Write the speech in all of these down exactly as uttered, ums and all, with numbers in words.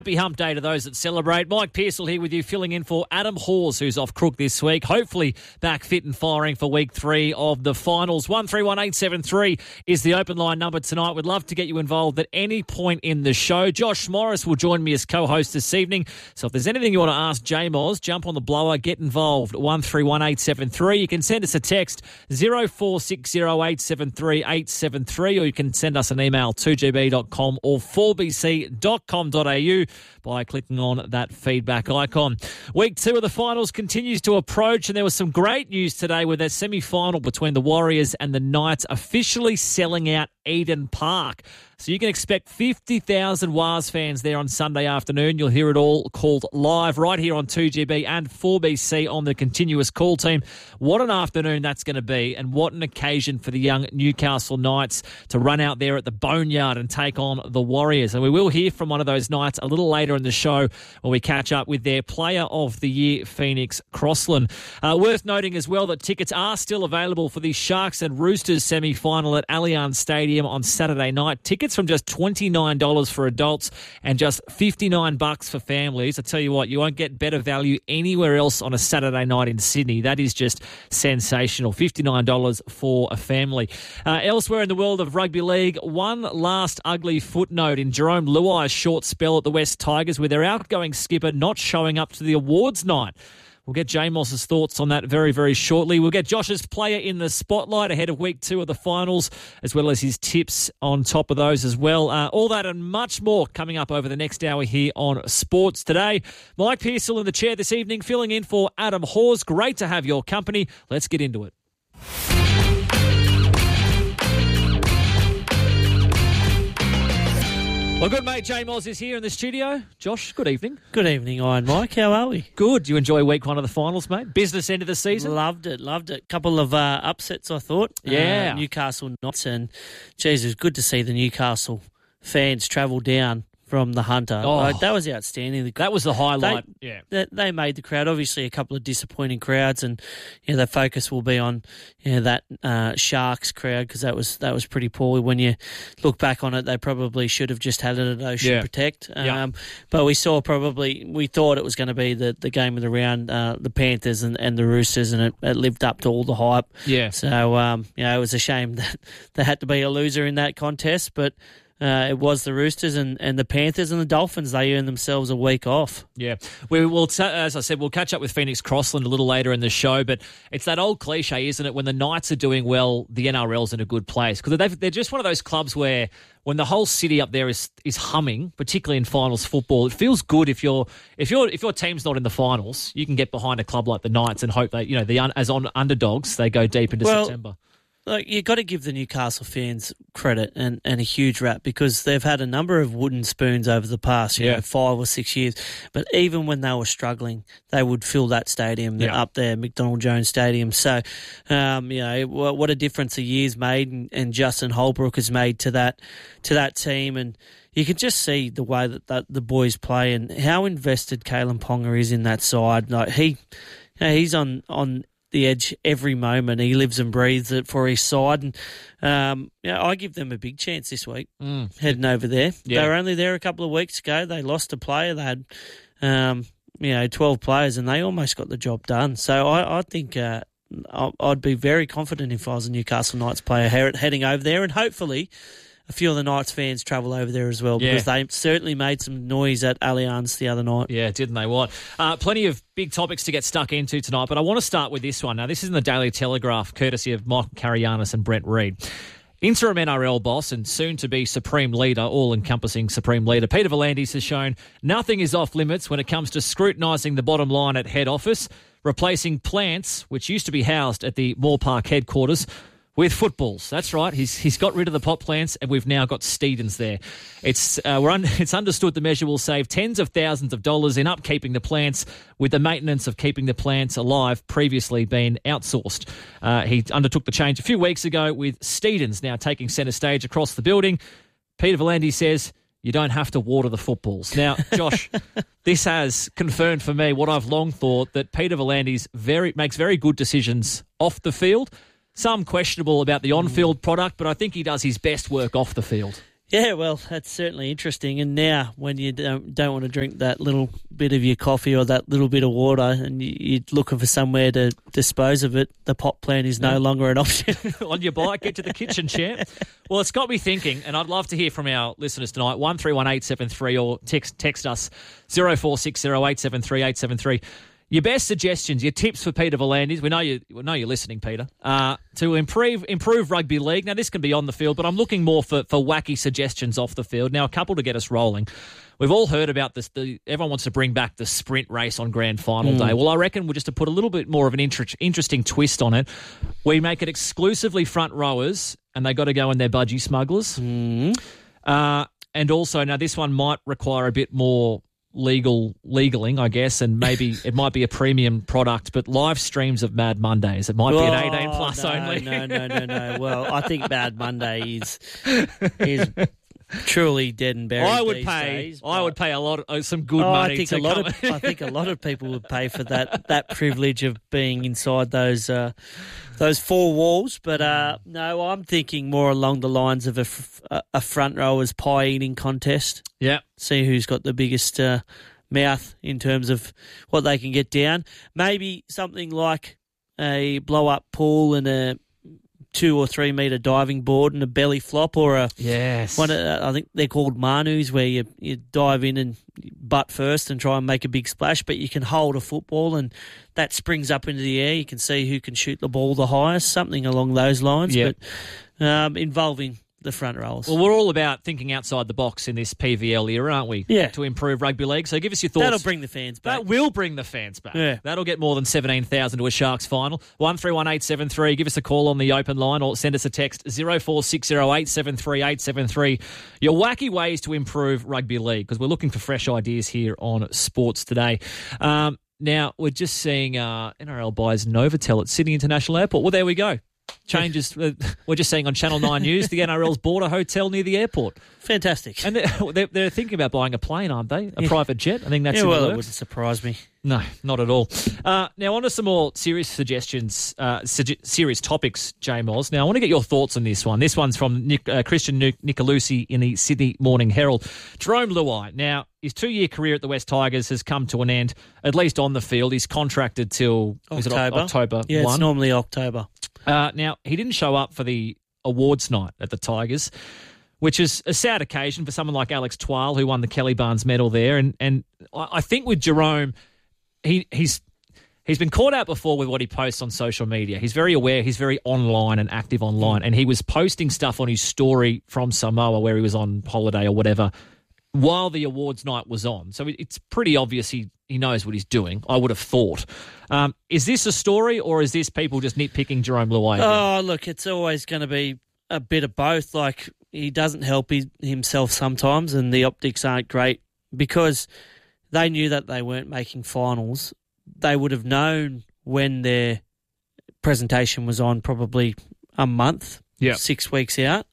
Happy hump day to those that celebrate. Mike Pearsall here with you, filling in for Adam Hawes, who's off crook this week. Hopefully back fit and firing for week three of the finals. one three one eight seven three is the open line number tonight. We'd love to get you involved at any point in the show. Josh Morris will join me as co-host this evening. So if there's anything you want to ask J Moz, jump on the blower, get involved. one three one eight seven three. You can send us a text zero four six zero eight seven three eight seven three, or you can send us an email two g b dot com or four b c dot com dot a u by clicking on that feedback icon. Week two of the finals continues to approach, and there was some great news today with that semi-final between the Warriors and the Knights officially selling out Eden Park. So you can expect fifty thousand Wars fans there on Sunday afternoon. You'll hear it all called live right here on two G B and four B C on the continuous call team. What an afternoon that's going to be, and what an occasion for the young Newcastle Knights to run out there at the Boneyard and take on the Warriors. And we will hear from one of those Knights a little later in the show when we catch up with their Player of the Year, Phoenix Crossland. Uh, worth noting as well that tickets are still available for the Sharks and Roosters semi-final at Allianz Stadium on Saturday night. Tickets from just twenty-nine dollars for adults and just fifty-nine bucks for families. I tell you what, you won't get better value anywhere else on a Saturday night in Sydney. That is just sensational. fifty-nine dollars for a family. Uh, elsewhere in the world of rugby league, one last ugly footnote in Jerome Luai's short spell at the West Tigers with their outgoing skipper not showing up to the awards night. We'll get J Moss's thoughts on that very, very shortly. We'll get Josh's player in the spotlight ahead of week two of the finals, as well as his tips on top of those as well. Uh, all that and much more coming up over the next hour here on Sports Today. Mike Pearsall in the chair this evening, filling in for Adam Hawes. Great to have your company. Let's get into it. Well, good mate, J Moz is here in the studio. Josh, good evening. Good evening, Iron Mike. How are we? Good. You enjoy week one of the finals, mate? Business end of the season? Loved it, loved it. Couple of uh, upsets, I thought. Yeah. Uh, Newcastle Knights, and, geez, it was good to see the Newcastle fans travel down from the Hunter. Oh, like, that was outstanding. The, that was the highlight. They, yeah, they, they made the crowd. Obviously, a couple of disappointing crowds, and you know, the focus will be on you know, that uh, Sharks crowd because that was that was pretty poor. When you look back on it, they probably should have just had it at Ocean yeah. Protect. Um, yeah. But we saw probably we thought it was going to be the, the game of the round, uh, the Panthers and, and the Roosters, and it, it lived up to all the hype. Yeah. So um, you know, it was a shame that there had to be a loser in that contest, but. Uh, it was the Roosters and, and the Panthers and the Dolphins. They earned themselves a week off. Yeah. We will, t- as I said, we'll catch up with Phoenix Crossland a little later in the show, but it's that old cliche, isn't it? When the Knights are doing well, the N R L's in a good place. Because they're just one of those clubs where when the whole city up there is is humming, particularly in finals football, it feels good if you're if your if your team's not in the finals, you can get behind a club like the Knights and hope that, you know, the un- as on underdogs, they go deep into well, September. Look, you've got to give the Newcastle fans credit and, and a huge rap because they've had a number of wooden spoons over the past, you yeah. know, five or six years. But even when they were struggling, they would fill that stadium yeah. up there, McDonald Jones Stadium. So, um, you know, what a difference a year's made, and, and Justin Holbrook has made to that to that team. And you can just see the way that, that the boys play and how invested Kalen Ponga is in that side. Like he, you know, he's on on. the edge every moment. He lives and breathes it for his side. And um, you know, I give them a big chance this week, mm. heading over there. Yeah. They were only there a couple of weeks ago. They lost a player. They had, um, you know, twelve players, and they almost got the job done. So I, I think uh, I'd be very confident if I was a Newcastle Knights player heading over there, and hopefully a few of the Knights fans travel over there as well because yeah. they certainly made some noise at Allianz the other night. Yeah, didn't they? What? Uh, plenty of big topics to get stuck into tonight, but I want to start with this one. Now, this is in the Daily Telegraph, courtesy of Michael Karayanis and Brent Reid. Interim N R L boss and soon-to-be Supreme Leader, all-encompassing Supreme Leader, Peter V'landys has shown nothing is off limits when it comes to scrutinising the bottom line at head office, replacing plants, which used to be housed at the Moore Park headquarters, with footballs. That's right. He's he's got rid of the pot plants, and we've now got Steedens there. It's uh, we're un- it's understood the measure will save tens of thousands of dollars in upkeeping the plants, with the maintenance of keeping the plants alive previously being outsourced. Uh, he undertook the change a few weeks ago, with Steedens now taking centre stage across the building. Peter V'landys says you don't have to water the footballs. Now, Josh, this has confirmed for me what I've long thought, that Peter V'landys very makes very good decisions off the field. Some questionable about the on-field product, but I think he does his best work off the field. Yeah, well, that's certainly interesting. And now, when you don't, don't want to drink that little bit of your coffee or that little bit of water, and you, you're looking for somewhere to dispose of it, the pot plant is no yeah. longer an option. On your bike, get to the kitchen, champ. Well, it's got me thinking, and I'd love to hear from our listeners tonight. One three one eight seven three or text text us zero four six zero eight seven three eight seven three. Your best suggestions, your tips for Peter V'landys. We know you. We know you're listening, Peter. Uh, to improve improve rugby league. Now, this can be on the field, but I'm looking more for, for wacky suggestions off the field. Now, a couple to get us rolling. We've all heard about this. The, everyone wants to bring back the sprint race on grand final mm. day. Well, I reckon we're just to put a little bit more of an inter- interesting twist on it. We make it exclusively front rowers, and they got to go in their budgie smugglers. Mm. Uh, and also, now this one might require a bit more legal legaling, I guess, and maybe it might be a premium product, but live streams of Mad Mondays. It might oh, be an eighteen plus no, only. no, no, no, no. Well, I think Mad Monday is is truly dead and buried. I would these pay. Days, I would pay a lot, of, some good oh, money. I think to a lot come. of I think a lot of people would pay for that that privilege of being inside those uh, those four walls. But uh, no, I'm thinking more along the lines of a, a front rowers pie eating contest. Yeah, see who's got the biggest uh, mouth in terms of what they can get down. Maybe something like a blow up pool and a two or three metre diving board and a belly flop, or a yes, one. Uh, I think they're called manus, where you you dive in and butt first and try and make a big splash, but you can hold a football and that springs up into the air. You can see who can shoot the ball the highest, something along those lines. Yep. But um, involving the front rows. Well, we're all about thinking outside the box in this P V L era, aren't we? Yeah. To improve rugby league. So give us your thoughts. That'll bring the fans back. That will bring the fans back. Yeah. That'll get more than seventeen thousand to a Sharks final. one three one eight seven three. Give us a call on the open line or send us a text zero four six zero eight seven three eight seven three. Your wacky ways to improve rugby league, because we're looking for fresh ideas here on Sports Today. Um, now, we're just seeing uh, N R L buys Novotel at Sydney International Airport. Well, there we go. Changes. Uh, we're just seeing on Channel nine News, the N R L's bought a hotel near the airport. Fantastic. And they're, they're, they're thinking about buying a plane, aren't they? A yeah. private jet? I think that's yeah, in well, the it works. wouldn't surprise me. No, not at all. Uh, now, on to some more serious suggestions, uh, suge- serious topics, J. Moz. Now, I want to get your thoughts on this one. This one's from Nick, uh, Christian Nic- Nicolucci in the Sydney Morning Herald. Jerome Luai. Now, his two-year career at the West Tigers has come to an end, at least on the field. He's contracted till October. Is it o- October Yeah, first? It's normally October. Uh, now, he didn't show up for the awards night at the Tigers, which is a sad occasion for someone like Alex Twal, who won the Kelly Barnes medal there. And and I think with Jerome, he he's he's been caught out before with what he posts on social media. He's very aware. He's very online and active online. And he was posting stuff on his story from Samoa where he was on holiday or whatever while the awards night was on. So it's pretty obvious he, he knows what he's doing, I would have thought. Um, is this a story, or is this people just nitpicking Jerome Luai again? Oh, look, it's always going to be a bit of both. Like, he doesn't help his, himself sometimes, and the optics aren't great because they knew that they weren't making finals. They would have known when their presentation was on, probably a month, yep. six weeks out.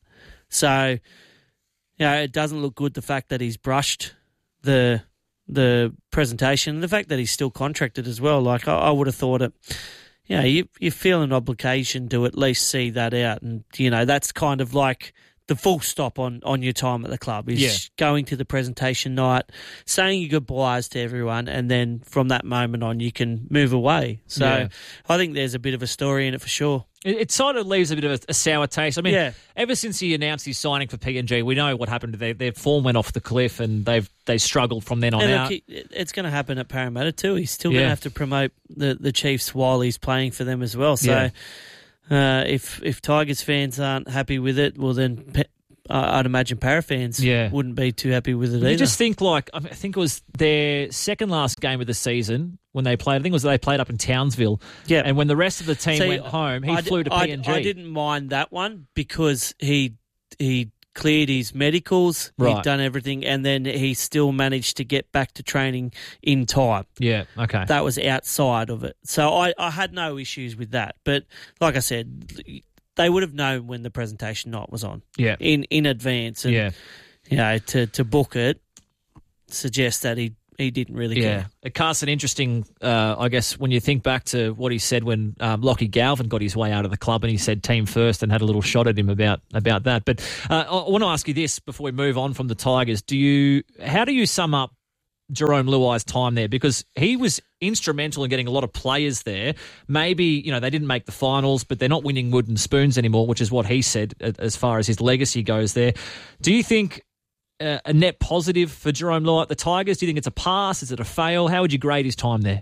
So, you know, it doesn't look good, the fact that he's brushed the the presentation, the fact that he's still contracted as well. Like, I, I would have thought it, you know, you, you feel an obligation to at least see that out. And, you know, that's kind of like the full stop on, on your time at the club is yeah. going to the presentation night, saying your goodbyes to everyone, and then from that moment on you can move away. So yeah. I think there's a bit of a story in it for sure. It, it sort of leaves a bit of a, a sour taste. I mean, yeah. ever since he announced his signing for P N G, we know what happened. Their, their form went off the cliff, and they've they struggled from then on and out. Look, it, it's going to happen at Parramatta too. He's still Yeah. going to have to promote the, the Chiefs while he's playing for them as well. So Yeah. uh, if if Tigers fans aren't happy with it, well then pe- I'd imagine Para fans Yeah. wouldn't be too happy with it You either. just think like, I, mean, I think it was their second last game of the season when they played. I think it was they played up in Townsville. Yeah. And when the rest of the team See, went home, he I flew d- to I, P N G. I didn't mind that one because he he cleared his medicals, Right. he'd done everything, and then he still managed to get back to training in time. Yeah, okay. That was outside of it. So I, I had no issues with that. But like I said, they would have known when the presentation night was on yeah. in, in advance. And, Yeah. you know, to, to book it suggests that he he didn't really yeah. care. Carson, interesting, uh, I guess, when you think back to what he said when um, Lockie Galvin got his way out of the club and he said team first and had a little shot at him about about that. But uh, I want to ask you this before we move on from the Tigers. Do you? How do you sum up Jarome Luai's time there? Because he was instrumental in getting a lot of players there. Maybe, you know, they didn't make the finals, but they're not winning wooden spoons anymore, which is what he said as far as his legacy goes there. Do you think uh, a net positive for Jarome Luai at the Tigers? Do you think it's a pass? Is it a fail? How would you grade his time there?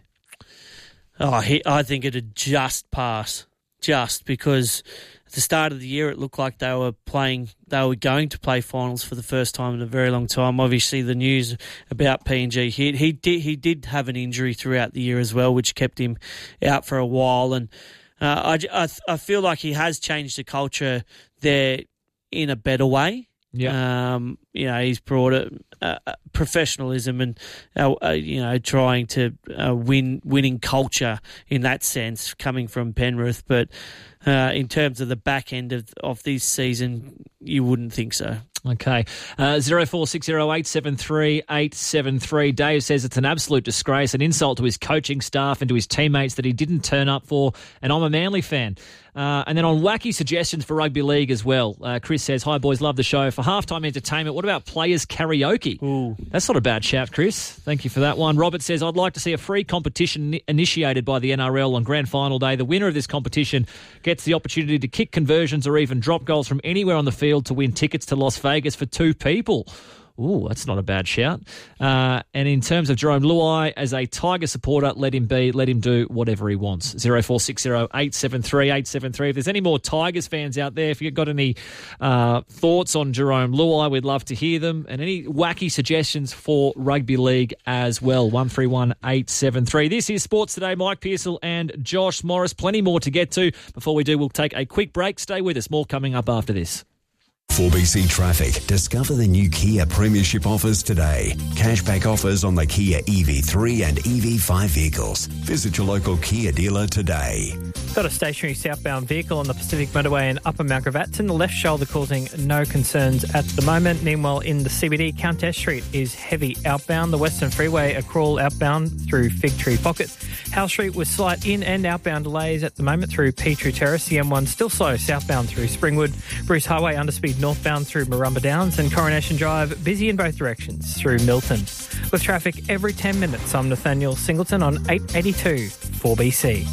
Oh, he, I think it'd just pass. Just because at the start of the year it looked like they were playing, they were going to play finals for the first time in a very long time. Obviously, the news about P N G hit. He did he did have an injury throughout the year as well, which kept him out for a while. And uh, I, I I feel like he has changed the culture there in a better way. Yeah, um, you know, he's brought a, a professionalism and uh, uh, you know, trying to uh, win, winning culture in that sense, coming from Penrith. But uh, in terms of the back end of of this season, you wouldn't think so. Okay. Uh, zero four six zero eight seven three eight seven three. Dave says it's an absolute disgrace, an insult to his coaching staff and to his teammates that he didn't turn up for, and I'm a Manly fan. Uh, and then on wacky suggestions for rugby league as well, uh, Chris says, hi boys, love the show. For halftime entertainment, what about players karaoke? Ooh. That's not a bad shout, Chris. Thank you for that one. Robert says, I'd like to see a free competition initiated by the N R L on grand final day. The winner of this competition gets the opportunity to kick conversions or even drop goals from anywhere on the field to win tickets to Las Vegas for two people. Ooh, that's not a bad shout. Uh, and in terms of Jarome Luai, as a Tiger supporter, let him be, let him do whatever he wants. zero four six zero eight seven three eight seven three. If there's any more Tigers fans out there, if you've got any uh, thoughts on Jarome Luai, we'd love to hear them. And any wacky suggestions for rugby league as well. one three one eight seven three. This is Sports Today. Mike Pearsall and Josh Morris. Plenty more to get to. Before we do, we'll take a quick break. Stay with us. More coming up after this. four B C Traffic. Discover the new Kia Premiership offers today. Cashback offers on the Kia E V three and E V five vehicles. Visit your local Kia dealer today. Got a stationary southbound vehicle on the Pacific Motorway in Upper Mount Gravatt, the left shoulder causing no concerns at the moment. Meanwhile, in the C B D, Countess Street is heavy outbound. The Western Freeway, a crawl outbound through Fig Tree Pocket. Howe Street with slight in and outbound delays at the moment through Petrie Terrace. The M one still slow southbound through Springwood. Bruce Highway underspeed northbound through Marumba Downs, and Coronation Drive busy in both directions through Milton. With traffic every ten minutes, I'm Nathaniel Singleton on eight eighty-two four B C.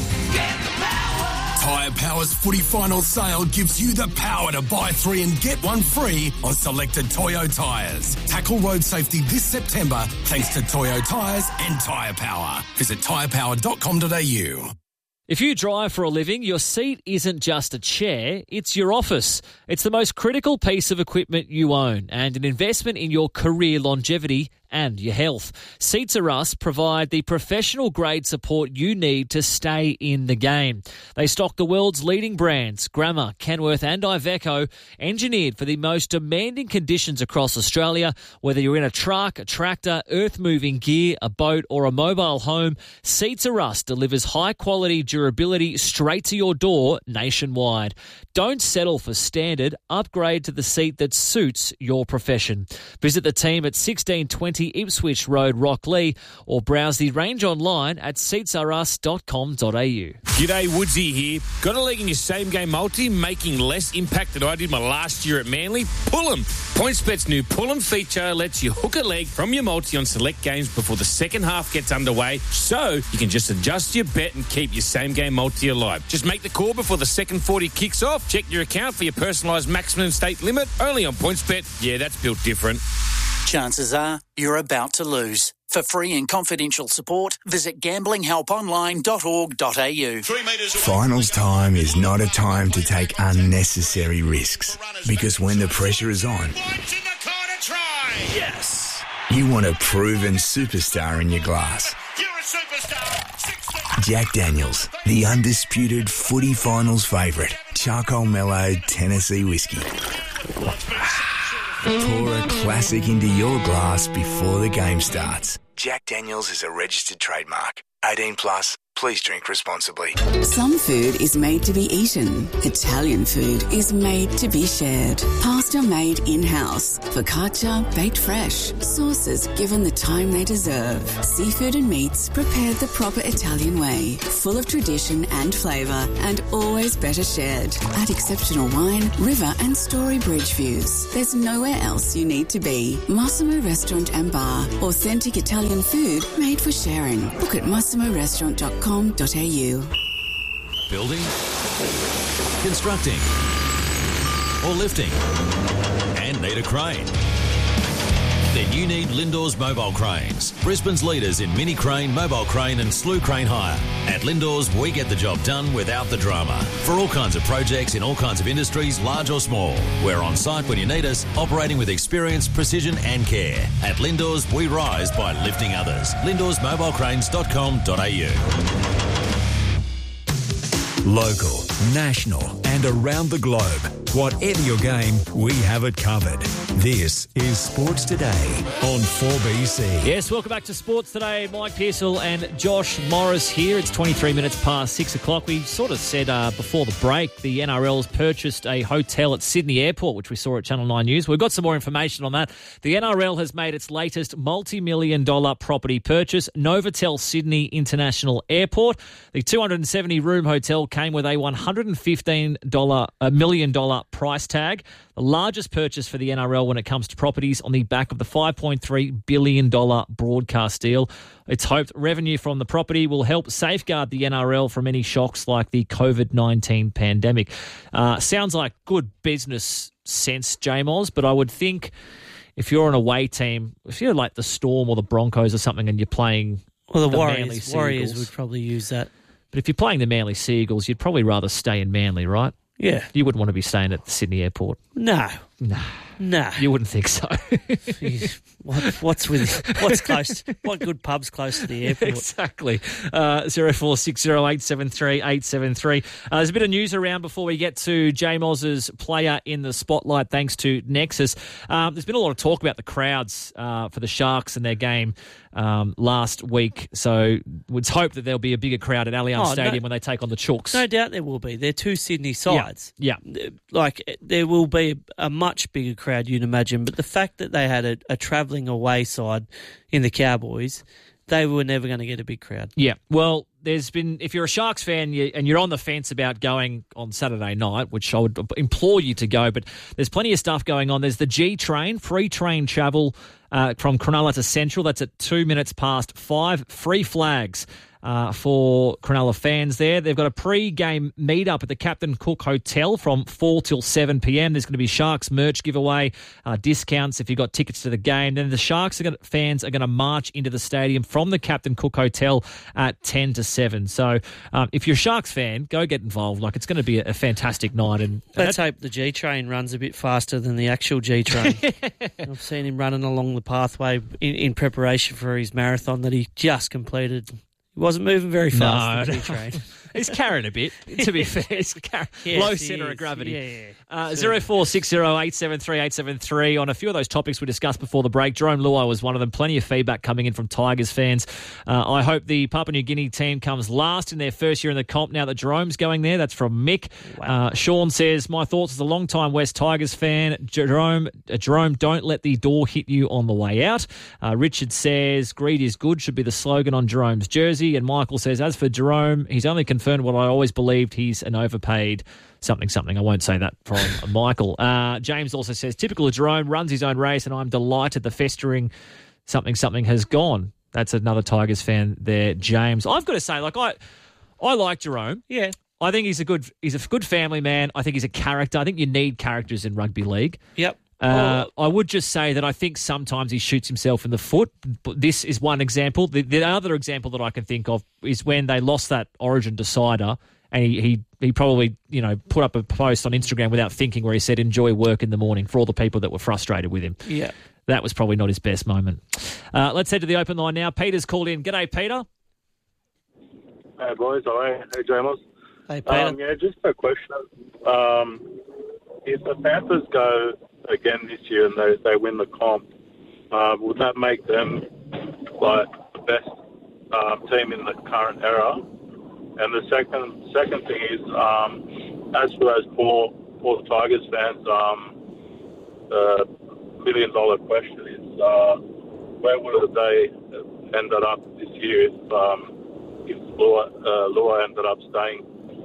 Tyre Power's footy final sale gives you the power to buy three and get one free on selected Toyo tyres. Tackle road safety this September thanks to Toyo tyres and Tyre Power. Visit tyre power dot com dot a u. If you drive for a living, your seat isn't just a chair, it's your office. It's the most critical piece of equipment you own and an investment in your career longevity and your health. Seats R Us provide the professional grade support you need to stay in the game. They stock the world's leading brands, Grammer, Kenworth and Iveco, engineered for the most demanding conditions across Australia. Whether you're in a truck, a tractor, earth-moving gear, a boat or a mobile home, Seats R Us delivers high-quality durability straight to your door nationwide. Don't settle for standard. Upgrade to the seat that suits your profession. Visit the team at sixteen twenty Ipswich Road, Rocklea, or browse the range online at seats r us dot com dot a u. G'day, Woodsy here. Got a leg in your same-game multi, making less impact than I did my last year at Manly? Pull 'em. PointsBet's new Pull 'em feature lets you hook a leg from your multi on select games before the second half gets underway, so you can just adjust your bet and keep your same-game multi alive. Just make the call before the second forty kicks off. Check your account for your personalised maximum stake limit. Only on PointsBet. Yeah, that's built different. Chances are you're about to lose. For free and confidential support, visit gambling help online dot org dot a u. Finals time is not a time to take unnecessary risks, because when the pressure is on, Yes! you want a proven superstar in your glass. You're a superstar! Jack Daniels, the undisputed footy finals favourite. Charcoal mellowed Tennessee whiskey. Pour a classic into your glass before the game starts. Jack Daniels is a registered trademark. eighteen plus, Please drink responsibly. Some food is made to be eaten. Italian food is made to be shared. Pasta made in-house. Focaccia baked fresh. Sauces given the time they deserve. Seafood and meats prepared the proper Italian way. Full of tradition and flavour, and always better shared. At exceptional wine, river and story bridge views. There's nowhere else you need to be. Massimo Restaurant and Bar. Authentic Italian food made for sharing. Book at massimo restaurant dot com. .au. Building, constructing, or lifting, and need a crane? Then you need Lindor's Mobile Cranes, Brisbane's leaders in mini crane, mobile crane and slew crane hire. At Lindor's, we get the job done without the drama. For all kinds of projects in all kinds of industries, large or small. We're on site when you need us, operating with experience, precision and care. At Lindor's, we rise by lifting others. lindors mobile cranes dot com dot a u. Local, national and around the globe. Whatever your game, we have it covered. This is Sports Today on four B C. Yes, welcome back to Sports Today. Mike Pearsall and Josh Morris here. It's twenty-three minutes past six o'clock. We sort of said uh, before the break the N R L's purchased a hotel at Sydney Airport, which we saw at Channel nine News. We've got some more information on that. The N R L has made its latest multi-million dollar property purchase, Novotel Sydney International Airport. The two hundred seventy room hotel came with a one hundred fifteen million dollars price tag, the largest purchase for the N R L when it comes to properties on the back of the five point three billion dollars broadcast deal. It's hoped revenue from the property will help safeguard the N R L from any shocks like the covid nineteen pandemic. Uh, sounds like good business sense, J-Moz, but I would think if you're an away team, if you're like the Storm or the Broncos or something and you're playing well, the, the Warriors, Warriors would probably use that. But if you're playing the Manly Seagulls, you'd probably rather stay in Manly, right? Yeah. You wouldn't want to be staying at the Sydney Airport. No. No. No. You wouldn't think so. what, what's with what's close? What good pub's close to the airport? Exactly. Uh, zero four six zero eight seven three eight seven three. Uh, there's a bit of news around before we get to J-Moz's player in the spotlight, thanks to Nexus. Um, there's been a lot of talk about the crowds uh, for the Sharks and their game um, last week. So let's hope that there'll be a bigger crowd at Allianz oh, Stadium no, when they take on the Chooks. No doubt there will be. They're two Sydney sides. Yeah. yeah. Like, there will be a much bigger crowd, you'd imagine. But the fact that they had a, a travelling away side in the Cowboys, they were never going to get a big crowd. Yeah. Well, there's been, if you're a Sharks fan you, and you're on the fence about going on Saturday night, which I would implore you to go, but there's plenty of stuff going on. There's the G train, free train travel uh, from Cronulla to Central. That's at two minutes past five. Free flags uh, for Cronulla fans there. They've got a pre-game meet-up at the Captain Cook Hotel from four till seven p.m. There's going to be Sharks merch giveaway, uh, discounts if you've got tickets to the game. Then the Sharks are gonna, fans are going to march into the stadium from the Captain Cook Hotel at ten to seven. So um, if you're a Sharks fan, go get involved. Like, it's going to be a, a fantastic night. And Let's hope the G train runs a bit faster than the actual G train. I've seen him running along the pathway in, in preparation for his marathon that he just completed. He wasn't moving very fast, no, the G train. He's carrying a bit, to be fair. He's car- yes, low he centre is. of gravity. Yeah, yeah. Uh, zero four six zero eight seven three eight seven three. On a few of those topics we discussed before the break, Jerome Luai was one of them. Plenty of feedback coming in from Tigers fans. Uh, I hope the Papua New Guinea team comes last in their first year in the comp now that Jerome's going there. That's from Mick. Wow. Uh, Sean says, my thoughts as a long-time West Tigers fan. Jerome, uh, Jerome, don't let the door hit you on the way out. Uh, Richard says, greed is good should be the slogan on Jerome's jersey. And Michael says, as for Jerome, he's only confirmed what I always believed, he's an overpaid something something. I won't say that from Michael. Uh, James also says, typical of Jerome, runs his own race, and I'm delighted the festering something something has gone. That's another Tigers fan there, James. I've got to say, like, I I like Jerome. Yeah. I think he's a good he's a good family man. I think he's a character. I think you need characters in rugby league. Yep. Uh, I would just say that I think sometimes he shoots himself in the foot. But this is one example. The, the other example that I can think of is when they lost that Origin decider, and he, he he probably, you know, put up a post on Instagram without thinking where he said, enjoy work in the morning, for all the people that were frustrated with him. Yeah. That was probably not his best moment. Uh, let's head to the open line now. Peter's called in. G'day, Peter. Hey, boys. Hi. Hey, James. Hey, Peter. Um, yeah, just a question. Um, if the Panthers go again this year and they, they win the comp, uh, would that make them like the best um, team in the current era? and the second second thing is, um, as for those poor poor Tigers fans, um, the million dollar question is, uh, where would they ended up this year if um, if Lua, uh, Lua ended up staying,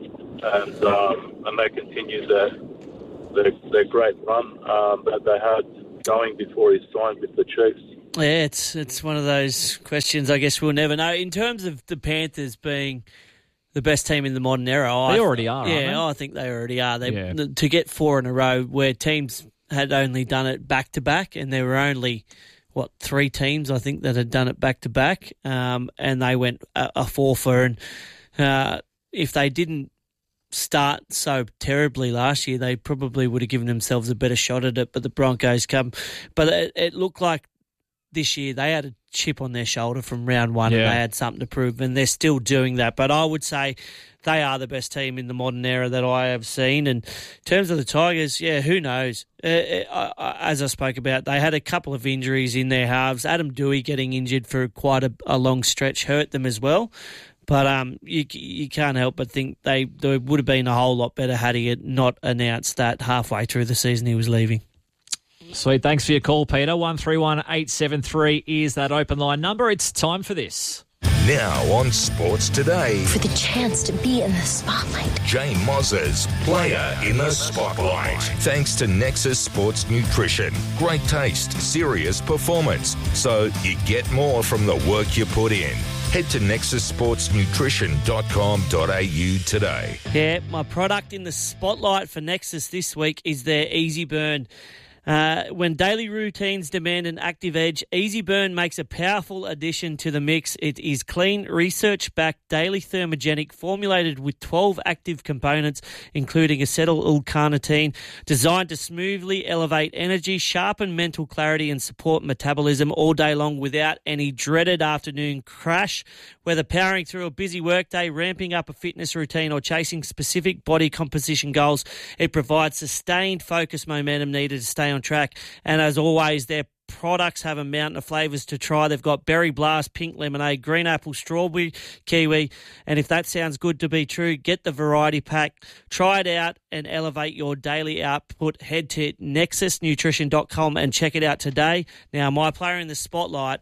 and um, and they continued their their, their great run um, that they had going before he signed with the Chiefs. Yeah, it's it's one of those questions I guess we'll never know. In terms of the Panthers being the best team in the modern era, they I, already are. Yeah, aren't they? I think they already are. They Yeah. To get four in a row where teams had only done it back to back, and there were only what three teams I think that had done it back to back, um, and they went a, a four for. And uh, if they didn't start so terribly last year, they probably would have given themselves a better shot at it. But the Broncos come, but it, it looked like this year they had a chip on their shoulder from round one, Yeah. and they had something to prove, and they're still doing that. But I would say they are the best team in the modern era that I have seen. And in terms of the Tigers, yeah, who knows? Uh, uh, as I spoke about, they had a couple of injuries in their halves. Adam Dewey getting injured for quite a, a long stretch hurt them as well. But um, you you can't help but think they, they would have been a whole lot better had he had not announced that halfway through the season he was leaving. Sweet. Thanks for your call, Peter. one three one eight seven three is that open line number. It's time for this. Now on Sports Today. For the chance to be in the spotlight. Jane Moz's Player in the Spotlight. Thanks to Nexus Sports Nutrition. Great taste, serious performance. So you get more from the work you put in. Head to nexus sports nutrition dot com dot a u today. Yeah, my product in the spotlight for Nexus this week is their Easy Burn. Uh, when daily routines demand an active edge, Easy Burn makes a powerful addition to the mix. It is clean, research-backed, daily thermogenic, formulated with twelve active components, including acetyl-L-carnitine, designed to smoothly elevate energy, sharpen mental clarity, and support metabolism all day long without any dreaded afternoon crash. Whether powering through a busy workday, ramping up a fitness routine, or chasing specific body composition goals, it provides sustained focus momentum needed to stay on track. And as always, their products have a mountain of flavours to try. They've got berry blast, pink lemonade, green apple, strawberry, kiwi. And if that sounds good to be true, get the variety pack. Try it out and elevate your daily output. Head to nexus nutrition dot com and check it out today. Now, my player in the spotlight,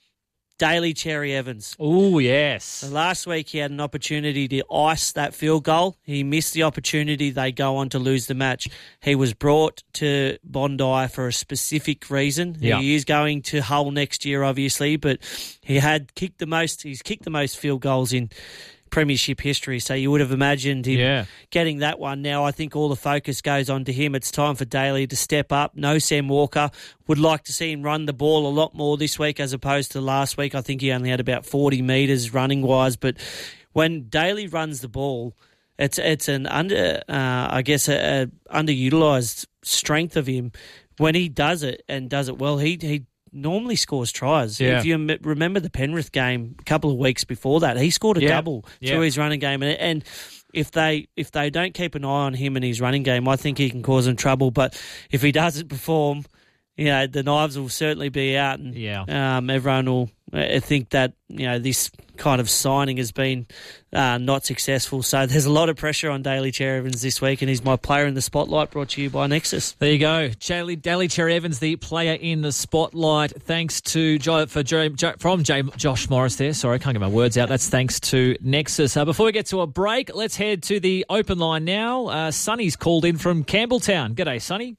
Daly Cherry Evans. Oh, yes. So last week he had an opportunity to ice that field goal. He missed the opportunity. They go on to lose the match. He was brought to Bondi for a specific reason. Yeah. He is going to Hull next year, obviously, but he had kicked the most. He's kicked the most field goals in Premiership history, so you would have imagined him Yeah. getting that one. Now I think all the focus goes on to him. It's time for Daly to step up. No Sam Walker. Would like to see him run the ball a lot more this week as opposed to last week. I think he only had about forty metres running-wise, but when Daly runs the ball, it's it's an under, uh, I guess, a, a underutilised strength of him. When he does it and does it well, he he normally scores tries. Yeah. If you m- remember the Penrith game a couple of weeks before that, he scored a Yeah. double Yeah. through his running game. And, and if they if they don't keep an eye on him and his running game, I think he can cause them trouble. But if he doesn't perform, you know, the knives will certainly be out, and Yeah. um, everyone will uh, think that, you know, this kind of signing has been uh, not successful. So there's a lot of pressure on Daly Cherry Evans this week, and he's my player in the spotlight, brought to you by Nexus. There you go. Daly, Daly Cherry Evans, the player in the spotlight. Thanks to jo, for jo, jo, from J, Josh Morris there. Sorry, I can't get my words out. That's thanks to Nexus. Uh, before we get to a break, let's head to the open line now. Uh, Sonny's called in from Campbelltown. G'day, Sonny.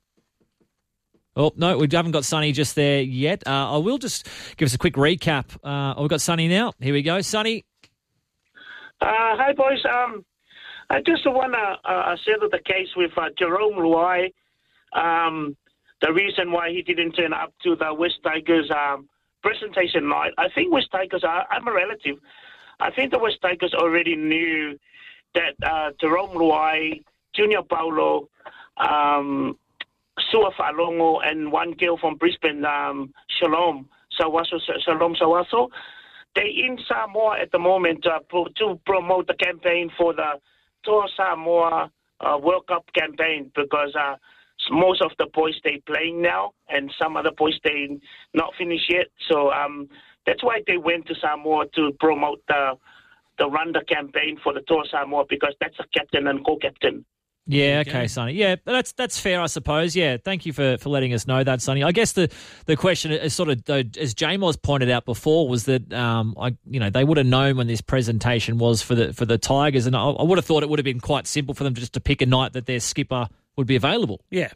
Oh, no, we haven't got Sonny just there yet. Uh, I will just give us a quick recap. Uh, oh, we've got Sonny now. Here we go. Sonny. Uh, hi, boys. Um, I just want to uh, settle the case with uh, Jerome Luai. Um, the reason why he didn't turn up to the West Tigers um, presentation night. I think West Tigers, are, I'm a relative. I think the West Tigers already knew that uh, Jerome Luai, Junior Paulo, um, Sua Falongo, and one girl from Brisbane, um, Shalom Sawaso, Shalom Sawaso, they're in Samoa at the moment uh, pro- to promote the campaign for the Toa Samoa uh, World Cup campaign, because uh, most of the boys they playing now, and some other boys they not finished yet. So um, that's why they went to Samoa to promote the to run the campaign for the Toa Samoa because that's a captain and co-captain. Yeah, okay, Sonny. Yeah, that's that's fair, I suppose. Yeah, thank you for, for letting us know that, Sonny. I guess the, the question is sort of, though, as J-Moz pointed out before, was that um, I you know they would have known when this presentation was for the for the Tigers, and I, I would have thought it would have been quite simple for them just to pick a night that their skipper would be available. Yeah,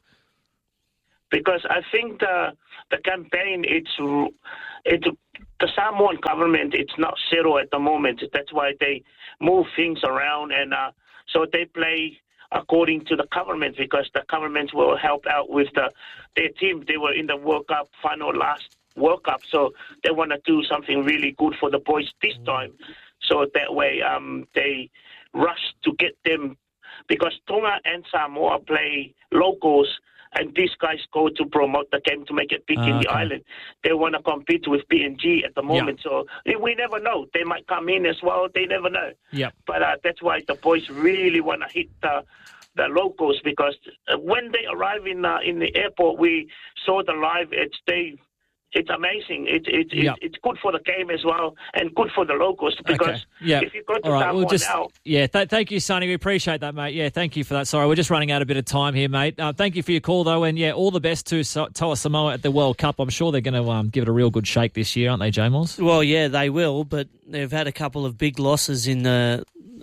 because I think the the campaign it's it the Samoan government it's not zero at the moment. That's why they move things around, and uh, so they play according to the government, because the government will help out with the their team. They were in the World Cup final last World Cup, so they want to do something really good for the boys this time. So that way um, they rush to get them, because Tonga and Samoa play locals, and these guys go to promote the game to make it big Uh, in the okay. island. They want to compete with P N G at the moment, so we never know. They might come in as well. They never know. Yep. But uh, that's why the boys really want to hit the the locals, because uh, when they arrive in uh, in the airport, we saw the live. It's they. It's amazing. It, it, it, Yep. It's good for the game as well, and good for the locals, because Okay. Yeah. if you go to All right. Samoa We'll just, now, yeah, th- thank you, Sonny. We appreciate that, mate. Yeah, thank you for that. Sorry, we're just running out a bit of time here, mate. Uh, thank you for your call, though, and yeah, all the best to so- Toa Samoa at the World Cup. I'm sure they're going to um, give it a real good shake this year, aren't they, J-Moz? Well, yeah, they will, but they've had a couple of big losses in the.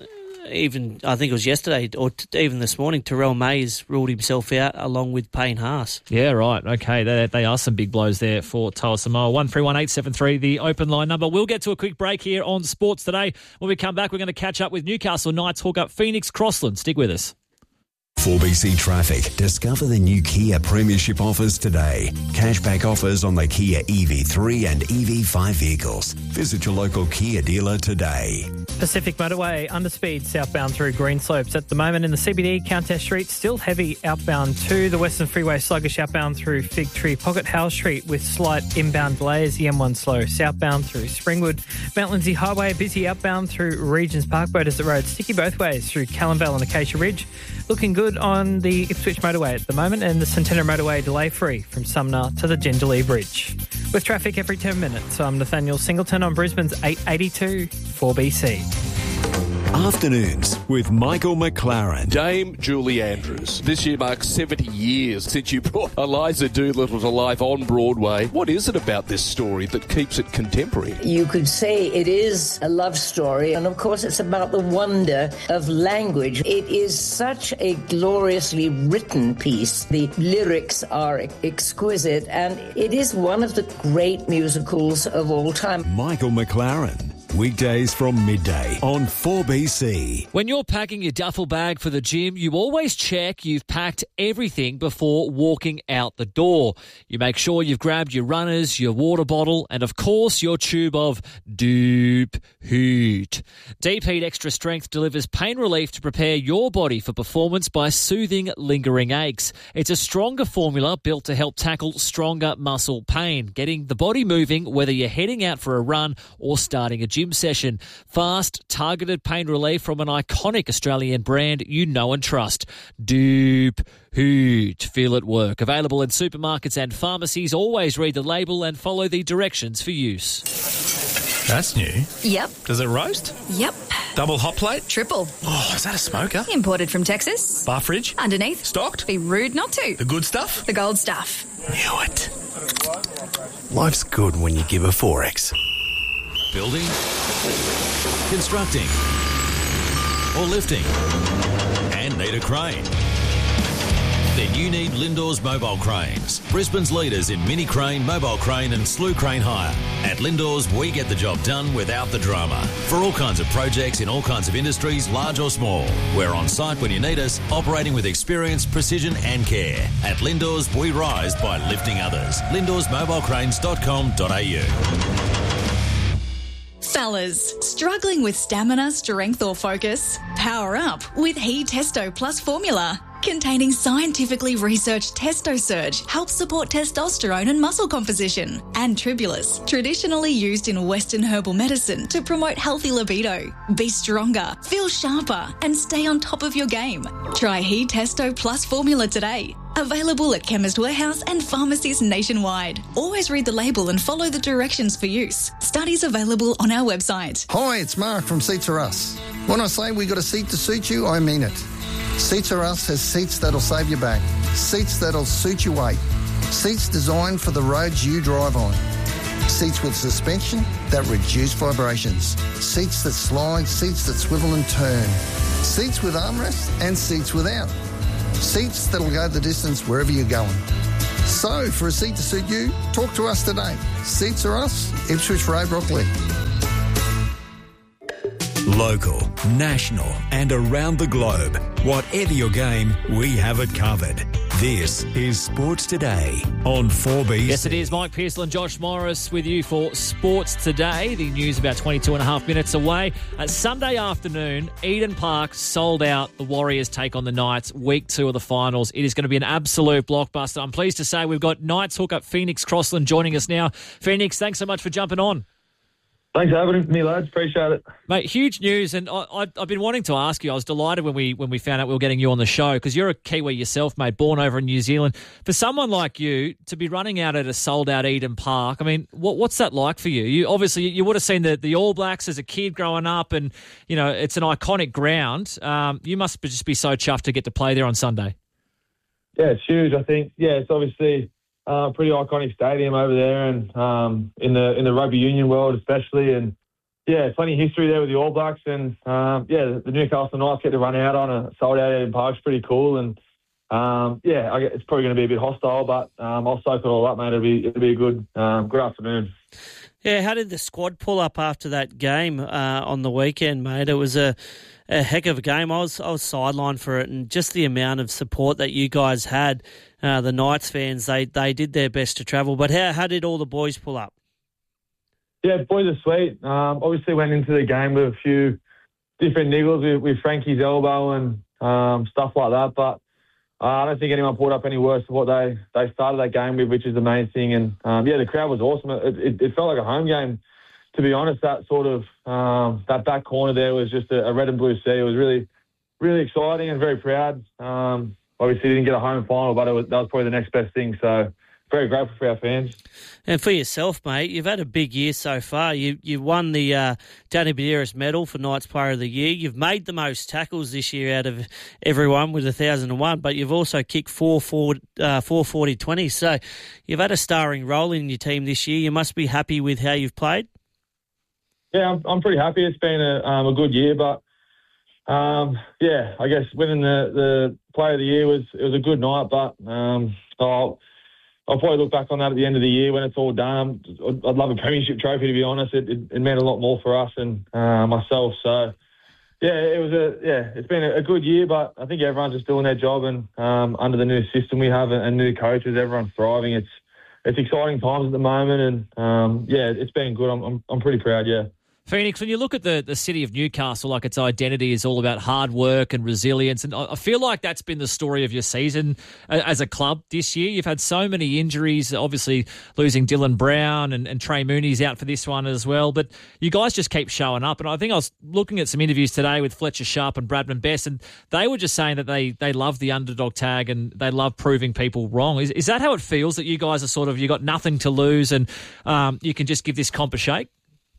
Even I think it was yesterday or t- even this morning. Terrell Mays ruled himself out along with Payne Haas. Yeah, right. Okay, they, they are some big blows there for Toa Samoa. one three one eight seven three, the open line number. We'll get to a quick break here on Sports Today. When we come back, we're going to catch up with Newcastle Knights hookup Phoenix Crossland. Stick with us. four B C Traffic. Discover the new Kia Premiership offers today. Cashback offers on the Kia E V three and E V five vehicles. Visit your local Kia dealer today. Pacific Motorway, underspeed southbound through Greenslopes. At the moment in the C B D, Countess Street, still heavy outbound to the Western Freeway, sluggish outbound through Fig Tree Pocket House Street with slight inbound delays. The M one slow southbound through Springwood. Mount Lindsay Highway, busy outbound through Regents Park, Beaudesert Road, sticky both ways through Callanvale and Acacia Ridge. Looking good on the Ipswich Motorway at the moment, and the Centenary Motorway delay-free from Sumner to the Jindalee Bridge. With traffic every ten minutes, I'm Nathaniel Singleton on Brisbane's eight eighty-two four B C. Afternoons with Michael McLaren. Dame Julie Andrews. This year marks seventy years since you brought Eliza Doolittle to life on Broadway. What is it about this story that keeps it contemporary? You could say it is a love story, and of course it's about the wonder of language. It is such a gloriously written piece. The lyrics are exquisite, and it is one of the great musicals of all time. Michael McLaren. Weekdays from midday on four B C. When you're packing your duffel bag for the gym, you always check you've packed everything before walking out the door. You make sure you've grabbed your runners, your water bottle, and of course your tube of Deep Heat. Deep Heat Extra Strength delivers pain relief to prepare your body for performance by soothing lingering aches. It's a stronger formula built to help tackle stronger muscle pain, getting the body moving whether you're heading out for a run or starting a gym session. Fast, targeted pain relief from an iconic Australian brand you know and trust. Deep Heat. Feel it work. Available in supermarkets and pharmacies. Always read the label and follow the directions for use. That's new. Yep. Does it roast? Yep. Double hot plate? Triple. Oh, is that a smoker? Imported from Texas. Bar fridge? Underneath. Stocked? Be rude not to. The good stuff? The gold stuff. Knew it. Life's good when you give a Forex. Building, constructing, or lifting, and need a crane? Then you need Lindor's Mobile Cranes, Brisbane's leaders in mini crane, mobile crane and slew crane hire. At Lindor's, we get the job done without the drama. For all kinds of projects in all kinds of industries, large or small. We're on site when you need us, operating with experience, precision and care. At Lindor's, we rise by lifting others. lindors mobile cranes dot com dot a u. Fellas, struggling with stamina, strength or focus? Power up with He Testo Plus formula. Containing scientifically researched Testo Surge helps support testosterone and muscle composition. And Tribulus, traditionally used in Western herbal medicine to promote healthy libido. Be stronger, feel sharper and stay on top of your game. Try He Testo Plus formula today. Available at Chemist Warehouse and pharmacies nationwide. Always read the label and follow the directions for use. Studies available on our website. Hi, it's Mark from Seats Are Us. When I say we got a seat to suit you, I mean it. Seats Are Us has seats that'll save your back. Seats that'll suit your weight. Seats designed for the roads you drive on. Seats with suspension that reduce vibrations. Seats that slide, seats that swivel and turn. Seats with armrests and seats without. Seats that'll go the distance wherever you're going. So, for a seat to suit you, talk to us today. Seats Are Us, Ipswich Road, Brooklyn. Local, national and around the globe. Whatever your game, we have it covered. This is Sports Today on four B C. Yes, it is. Mike Pearsall and Josh Morris with you for Sports Today. The news about twenty-two and a half minutes away. Uh, Sunday afternoon, Eden Park sold out. The Warriors take on the Knights, week two of the finals. It is going to be an absolute blockbuster. I'm pleased to say we've got Knights hookup Phoenix Crossland joining us now. Phoenix, thanks so much for jumping on. Thanks for having me, lads. Appreciate it. Mate, huge news, and I, I, I've been wanting to ask you. I was delighted when we when we found out we were getting you on the show because you're a Kiwi yourself, mate, born over in New Zealand. For someone like you to be running out at a sold-out Eden Park, I mean, what, what's that like for you? You obviously you would have seen the, the All Blacks as a kid growing up, and you know it's an iconic ground. Um, you must just be so chuffed to get to play there on Sunday. Yeah, it's huge. I think. Yeah, it's obviously. Uh, pretty iconic stadium over there, and um, in the in the rugby union world especially, and yeah, plenty of history there with the All Blacks, and um, yeah, the Newcastle Knights get to run out on a sold out Eden Park's pretty cool, and um, yeah, I guess it's probably going to be a bit hostile, but um, I'll soak it all up, mate. It'll be it'll be a good um, good afternoon. Yeah, how did the squad pull up after that game uh, on the weekend, mate? It was a, a heck of a game. I was I was sidelined for it, and just the amount of support that you guys had, uh, the Knights fans, they they did their best to travel. But how how did all the boys pull up? Yeah, boys are sweet. Um, obviously went into the game with a few different niggles with, with Frankie's elbow and um, stuff like that, but Uh, I don't think anyone pulled up any worse than what they, they started that game with, which is the main thing. And, um, yeah, the crowd was awesome. It, it, it felt like a home game, to be honest. That sort of um, that back corner there was just a, a red and blue sea. It was really, really exciting and very proud. Um, obviously, didn't get a home final, but it was, that was probably the next best thing. So, very grateful for our fans. And for yourself, mate, you've had a big year so far. You you won the uh, Danny Badeiras medal for Knights Player of the Year. You've made the most tackles this year out of everyone with one thousand one, but you've also kicked four forty twenty. So you've had a starring role in your team this year. You must be happy with how you've played. Yeah, I'm, I'm pretty happy. It's been a, um, a good year, but um, yeah, I guess winning the, the Player of the Year was it was a good night, but um, I'll. I'll probably look back on that at the end of the year when it's all done. I'd love a premiership trophy, to be honest. It, it, it meant a lot more for us and uh, myself. So, yeah, it was a yeah. It's been a, a good year, but I think everyone's just doing their job, and um, under the new system we have and, and new coaches, everyone's thriving. It's it's exciting times at the moment, and um, yeah, it's been good. I'm I'm, I'm pretty proud. Yeah. Phoenix, when you look at the, the city of Newcastle, like its identity is all about hard work and resilience, and I feel like that's been the story of your season as a club this year. You've had so many injuries, obviously losing Dylan Brown and, and Trey Mooney's out for this one as well, but you guys just keep showing up. And I think I was looking at some interviews today with Fletcher Sharp and Bradman Best, and they were just saying that they, they love the underdog tag and they love proving people wrong. Is, is that how it feels, that you guys are sort of, you got nothing to lose and um, you can just give this comp a shake?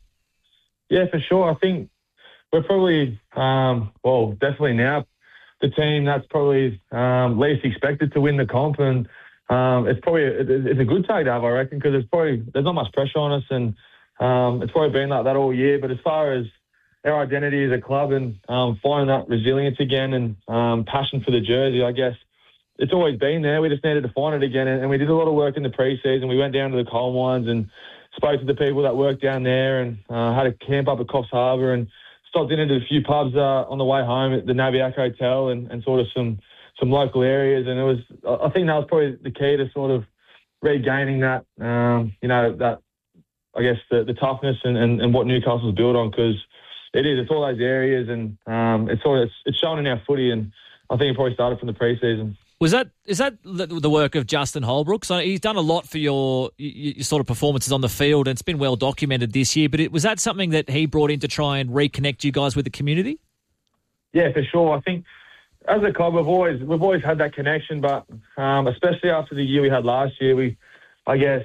Yeah, for sure. I think we're probably, um, well, definitely now the team that's probably um, least expected to win the comp, and um, it's probably it's a good tag to have, I reckon, because it's probably there's not much pressure on us, and um, it's probably been like that all year. But as far as our identity as a club and um, finding that resilience again and um, passion for the jersey, I guess it's always been there. We just needed to find it again, and, and we did a lot of work in the pre-season. We went down to the coal mines and spoke to the people that work down there, and uh, had a camp up at Coffs Harbour and stopped in at a few pubs uh, on the way home at the Nabiac Hotel and, and sort of some, some local areas. And it was, I think that was probably the key to sort of regaining that, um, you know, that, I guess, the, the toughness and, and, and what Newcastle's built on, because it is, it's all those areas, and um, it's sort of, it's, it's shown in our footy, and I think it probably started from the pre-season. Was that is that the work of Justin Holbrook? So he's done a lot for your, your sort of performances on the field, and it's been well documented this year. But it, was that something that he brought in to try and reconnect you guys with the community? Yeah, for sure. I think as a club, we've always we've always had that connection, but um, especially after the year we had last year, we, I guess,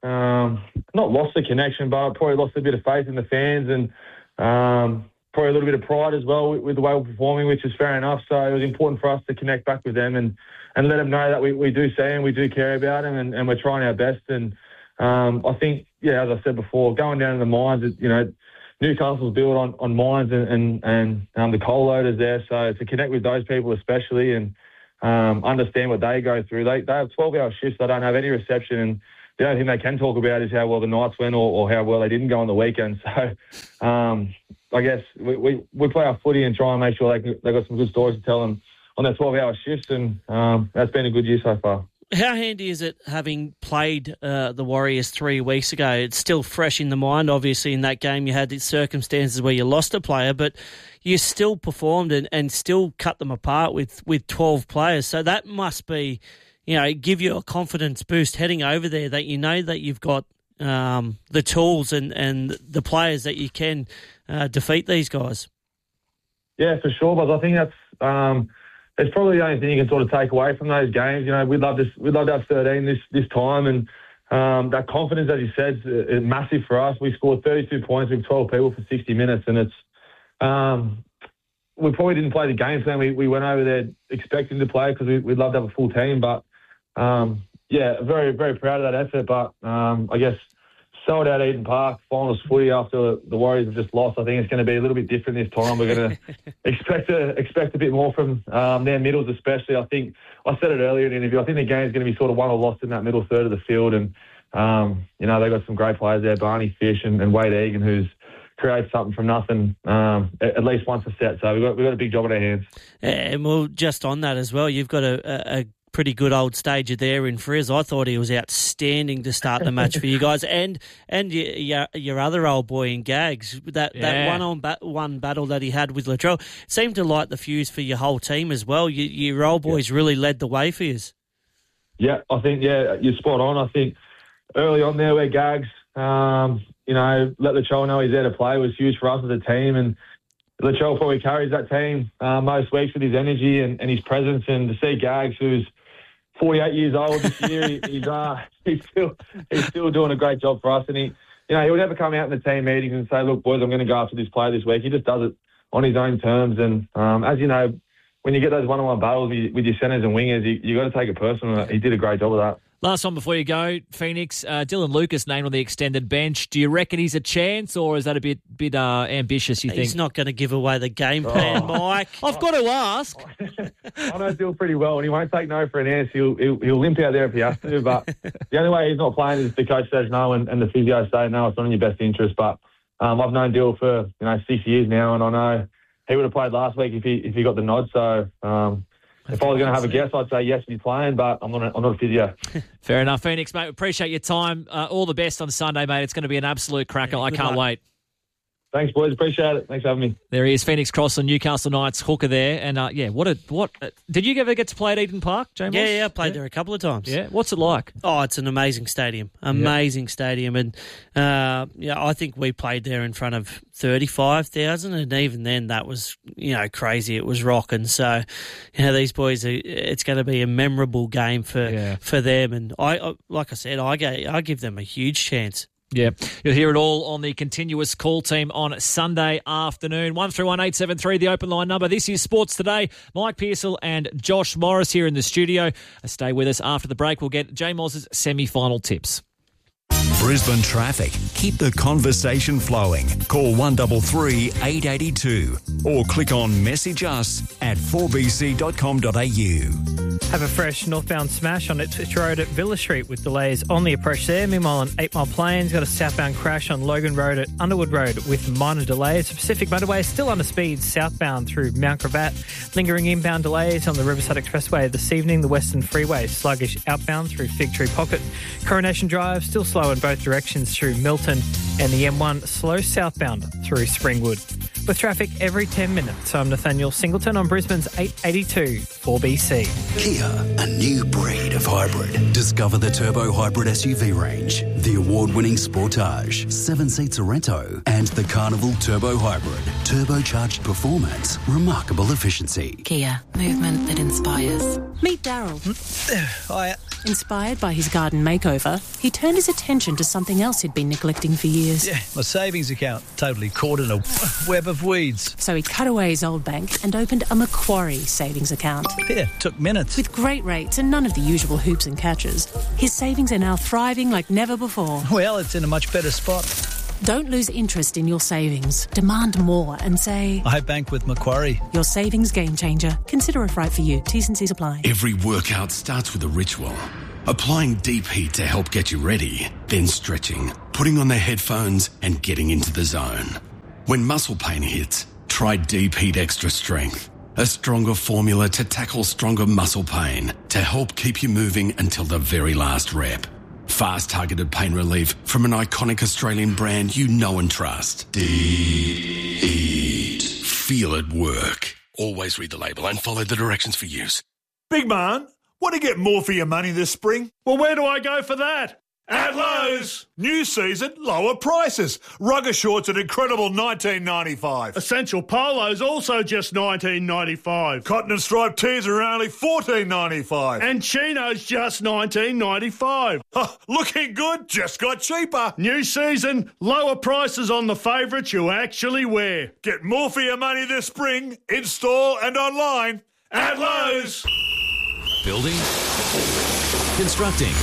um, not lost the connection, but probably lost a bit of faith in the fans and um, probably a little bit of pride as well with, with the way we're performing, which is fair enough. So it was important for us to connect back with them and, and let them know that we, we do see them, we do care about them, and, and we're trying our best. And um, I think, yeah, as I said before, going down to the mines, you know, Newcastle's built on, on mines and, and, and um, the coal loaders there. So to connect with those people especially and um, understand what they go through. They they have twelve-hour shifts. They don't have any reception. And the only thing they can talk about is how well the Knights went or, or how well they didn't go on the weekend. So um, I guess we, we, we play our footy and try and make sure they they got some good stories to tell them on their twelve-hour shifts. And um, that's been a good year so far. How handy is it having played uh, the Warriors three weeks ago? It's still fresh in the mind. Obviously, in that game, you had the circumstances where you lost a player, but you still performed and, and still cut them apart with, with twelve players. So that must be, you know, give you a confidence boost heading over there that you know that you've got um, the tools and, and the players that you can uh, defeat these guys. Yeah, for sure, but I think that's... Um, It's probably the only thing you can sort of take away from those games. You know, we'd love to we'd love to have thirteen this this time, and um, that confidence, as you said, is, is massive for us. We scored thirty-two points with twelve people for sixty minutes, and it's um, we probably didn't play the game plan. We we went over there expecting to play because we, we'd love to have a full team. But um, yeah, very very proud of that effort. But um, I guess sold out Eden Park finals footy after the Warriors have just lost. I think it's going to be a little bit different this time. We're going to expect a, expect a bit more from um, their middles, especially. I think I said it earlier in the interview. I think the game's going to be sort of won or lost in that middle third of the field, and um, you know they've got some great players there, Barney Fish and, and Wade Egan, who's created something from nothing um, at, at least once a set. So we've got we've got a big job on our hands. And well, just on that as well, you've got a. a, a pretty good old stager there in Frizz. I thought he was outstanding to start the match for you guys, and and your your, your other old boy in Gags. That yeah. that one on ba- one battle that he had with Latrell seemed to light the fuse for your whole team as well. You, your old boys yeah. really led the way for you. Yeah, I think yeah, you're spot on. I think early on there where Gags, um, you know, let Latrell know he's there to play was huge for us as a team, and Latrell probably carries that team uh, most weeks with his energy and, and his presence, and to see Gags, who's forty-eight years old this year, he, he's uh, he's still he's still doing a great job for us. And he, you know, he'll never come out in the team meetings and say, "Look, boys, I'm going to go after this player this week." He just does it on his own terms. And um, as you know, when you get those one-on-one battles with your centres and wingers, you you got to take it personal. He did a great job of that. Last one before you go, Phoenix. Uh, Dylan Lucas named on the extended bench. Do you reckon he's a chance, or is that a bit bit uh, ambitious, you he's think? He's not going to give away the game plan, oh. Mike. I've got to ask. I know Dylan pretty well, and he won't take no for an answer. He'll, he'll, he'll limp out there if he has to, but the only way he's not playing is the coach says no and, and the physio say no, it's not in your best interest. But um, I've known Dylan for you know six years now, and I know he would have played last week if he if he got the nod. So... Um, If I was going to have a guess, I'd say yes, he's playing, but I'm not a, I'm not a physio. Fair enough, Phoenix, mate. Appreciate your time. Uh, all the best on Sunday, mate. It's going to be an absolute cracker. Yeah, I can't luck. wait. Thanks, boys. Appreciate it. Thanks for having me. There he is, Phoenix Crossland, Newcastle Knights hooker there. And, uh, yeah, what a... what? Uh, did you ever get to play at Eden Park, James? Yeah, yeah, I played yeah. there a couple of times. Yeah? What's it like? Oh, it's an amazing stadium. Amazing yeah. stadium. And, uh, yeah, I think we played there in front of thirty-five thousand, and even then that was, you know, crazy. It was rocking. So, you know, these boys, are, it's going to be a memorable game for, yeah. for them. And, I, like I said, I, gave, I give them a huge chance. Yeah, you'll hear it all on the continuous call team on Sunday afternoon. one three one eight seven three, the open line number. This is Sports Today. Mike Pearsall and Josh Morris here in the studio. Stay with us after the break. We'll get J Moz's semi-final tips. Brisbane traffic. Keep the conversation flowing. Call one three three, eight eight two or click on message us at four b c dot com dot a u. Have a fresh northbound smash on Ipswich Road at Villa Street with delays on the approach there. Meanwhile, on eight Mile Plains, got a southbound crash on Logan Road at Underwood Road with minor delays. Pacific Motorway still under speed southbound through Mount Gravatt. Lingering inbound delays on the Riverside Expressway this evening. The Western Freeway sluggish outbound through Fig Tree Pocket. Coronation Drive still slow in both directions through Milton, and the M one slow southbound through Springwood. With traffic every ten minutes, I'm Nathaniel Singleton on Brisbane's eight eighty-two. four B C. Kia, a new breed of hybrid. Discover the Turbo Hybrid S U V range, the award-winning Sportage, seven-seat Sorento, and the Carnival Turbo Hybrid. Turbocharged performance, remarkable efficiency. Kia, movement that inspires. Meet Daryl. Hiya. Inspired by his garden makeover, he turned his attention to something else he'd been neglecting for years. Yeah, my savings account, totally caught in a web of weeds. So he cut away his old bank and opened a Macquarie savings account. Yeah, took minutes. With great rates and none of the usual hoops and catches, his savings are now thriving like never before. Well, it's in a much better spot. Don't lose interest in your savings. Demand more and say, I bank with Macquarie. Your savings game changer. Consider if right for you. T's and C's apply. Every workout starts with a ritual. Applying deep heat to help get you ready, then stretching, putting on the headphones and getting into the zone. When muscle pain hits, try Deep Heat Extra Strength. A stronger formula to tackle stronger muscle pain to help keep you moving until the very last rep. Fast targeted pain relief from an iconic Australian brand you know and trust. Deep Heat. Feel it work. Always read the label and follow the directions for use. Big man, want to get more for your money this spring? Well, where do I go for that? At Lowe's. New season, lower prices. Rugger shorts at incredible nineteen ninety-five. Essential polos also just nineteen ninety-five. Cotton and striped tees are only fourteen ninety-five. And chinos just nineteen ninety-five. Huh, looking good, just got cheaper. New season, lower prices on the favourites you actually wear. Get more for your money this spring, in store and online. At Lowe's. Building, constructing,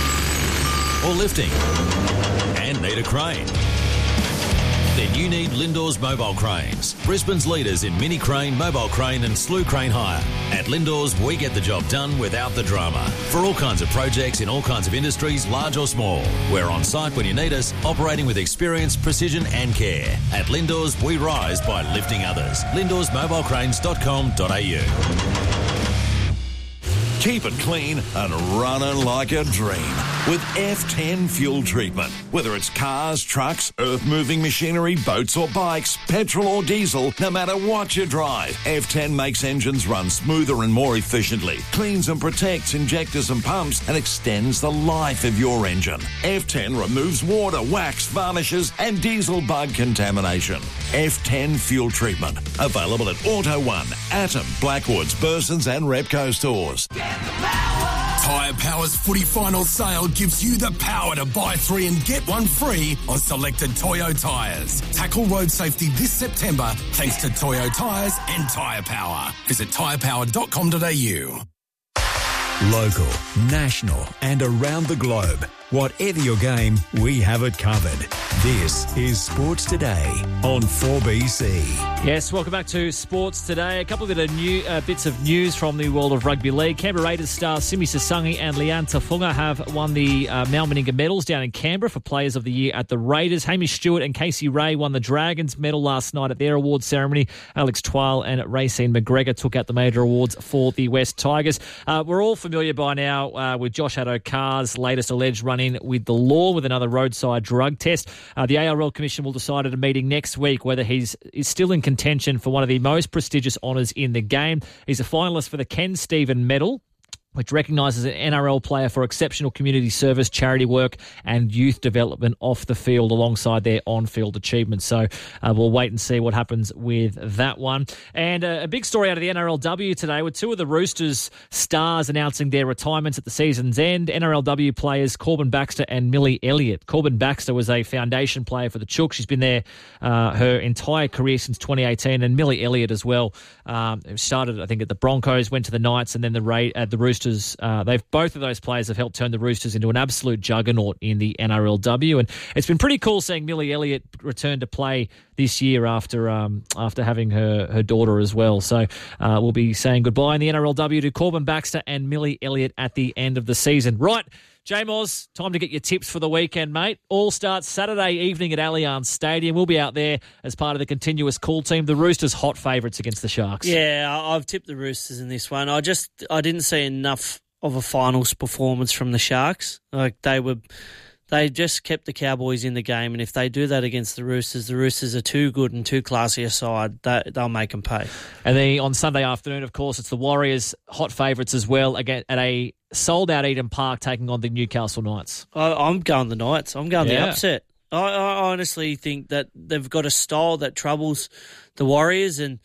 or lifting, and need a crane? Then you need Lindor's Mobile Cranes, Brisbane's leaders in mini crane, mobile crane and slew crane hire. At Lindor's, we get the job done without the drama. For all kinds of projects in all kinds of industries, large or small. We're on site when you need us, operating with experience, precision and care. At Lindor's, we rise by lifting others. lindors mobile cranes dot com dot a u. Keep it clean and running like a dream with F ten fuel treatment. Whether it's cars, trucks, earth-moving machinery, boats or bikes, petrol or diesel, no matter what you drive, F ten makes engines run smoother and more efficiently, cleans and protects injectors and pumps, and extends the life of your engine. F ten removes water, wax, varnishes, and diesel bug contamination. F ten fuel treatment. Available at Auto One, Atom, Blackwoods, Bursons and Repco stores. Tyre Power's footy final sale gives you the power to buy three and get one free on selected Toyo tyres. Tackle road safety this September thanks to Toyo Tyres and Tyre Power. Visit tyre power dot com dot a u. Local, national and around the globe. Whatever your game, we have it covered. This is Sports Today on four B C. Yes, welcome back to Sports Today. A couple of bit of new, uh, bits of news from the world of rugby league. Canberra Raiders stars Simi Sasangi and Lian Tafunga have won the uh, Mal Meninga medals down in Canberra for Players of the Year at the Raiders. Hamish Stewart and Casey Ray won the Dragons medal last night at their awards ceremony. Alex Twile and Racine McGregor took out the major awards for the West Tigers. Uh, we're all familiar by now uh, with Josh Addo-Carr's latest alleged run-in with the law with another roadside drug test. Uh, the A R L Commission will decide at a meeting next week whether he's is still in contention for one of the most prestigious honours in the game. He's a finalist for the Ken Stephen Medal, which recognises an N R L player for exceptional community service, charity work and youth development off the field alongside their on-field achievements. So uh, we'll wait and see what happens with that one. And uh, a big story out of the N R L W today with two of the Roosters stars announcing their retirements at the season's end. N R L W players Corbin Baxter and Millie Elliott. Corbin Baxter was a foundation player for the Chooks. She's been there uh, her entire career since twenty eighteen, and Millie Elliott as well. Um, started, I think, at the Broncos, went to the Knights and then the, Ra- uh, the Roosters. Uh, they've both of those players have helped turn the Roosters into an absolute juggernaut in the N R L W, and it's been pretty cool seeing Millie Elliott return to play this year after um, after having her, her daughter as well. So uh, we'll be saying goodbye in the N R L W to Corbin Baxter and Millie Elliott at the end of the season. Right, J-Moz, time to get your tips for the weekend, mate. All starts Saturday evening at Allianz Stadium. We'll be out there as part of the continuous call team. The Roosters hot favourites against the Sharks. Yeah, I've tipped the Roosters in this one. I just I didn't see enough of a finals performance from the Sharks. Like they were they just kept the Cowboys in the game, and if they do that against the Roosters, the Roosters are too good and too classy a side. They, they'll make them pay. And then on Sunday afternoon, of course, it's the Warriors, hot favourites as well, again at a sold-out Eden Park, taking on the Newcastle Knights. I, I'm going the Knights. I'm going Yeah. the upset. I, I honestly think that they've got a style that troubles the Warriors, and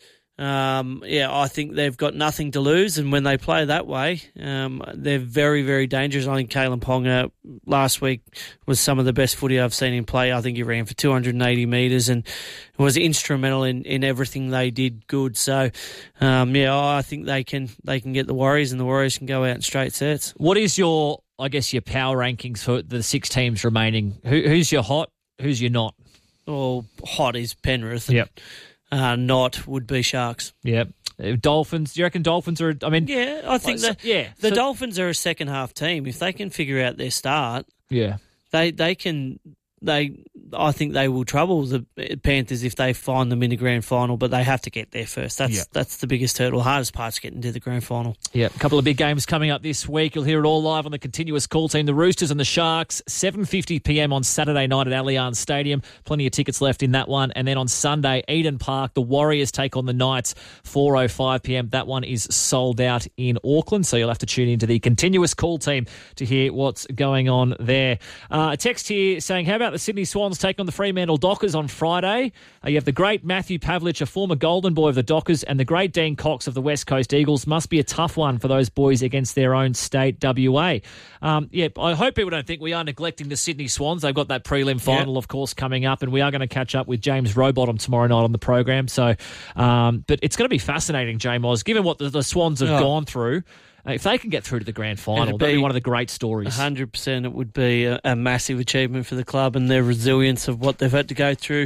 um, yeah, I think they've got nothing to lose. And when they play that way, um, they're very, very dangerous. I think Kalen Ponga last week was some of the best footy I've seen him play. I think he ran for two hundred eighty metres and was instrumental in, in everything they did good. So, um, yeah, I think they can they can get the Warriors, and the Warriors can go out in straight sets. What is your, I guess, your power rankings for the six teams remaining? Who, who's your hot? Who's your not? Well, hot is Penrith. Yep. Uh, not would be Sharks. Yep. Dolphins. Do you reckon Dolphins are? I mean, yeah, I think like, that. Yeah, the so, Dolphins are a second half team. If they can figure out their start, yeah, they they can. They, I think they will trouble the Panthers if they find them in the grand final, but they have to get there first. That's yeah. that's the biggest hurdle. Hardest part's getting to the grand final. Yeah, a couple of big games coming up this week. You'll hear it all live on the continuous call team. The Roosters and the Sharks, seven fifty p.m. on Saturday night at Allianz Stadium. Plenty of tickets left in that one. And then on Sunday, Eden Park, the Warriors take on the Knights, four oh five p.m. That one is sold out in Auckland, so you'll have to tune into the continuous call team to hear what's going on there. Uh, a text here saying, how about the Sydney Swans take on the Fremantle Dockers on Friday? Uh, you have the great Matthew Pavlich, a former golden boy of the Dockers, and the great Dean Cox of the West Coast Eagles. Must be a tough one for those boys against their own state, W A. Um, yeah, I hope people don't think we are neglecting the Sydney Swans. They've got that prelim final, yeah. of course, coming up, and we are going to catch up with James Rowbottom tomorrow night on the program. So, um, but it's going to be fascinating, J-Moz, given what the, the Swans have oh. gone through. If they can get through to the grand final, that'd be one of the great stories. one hundred percent it would be a, a massive achievement for the club and their resilience of what they've had to go through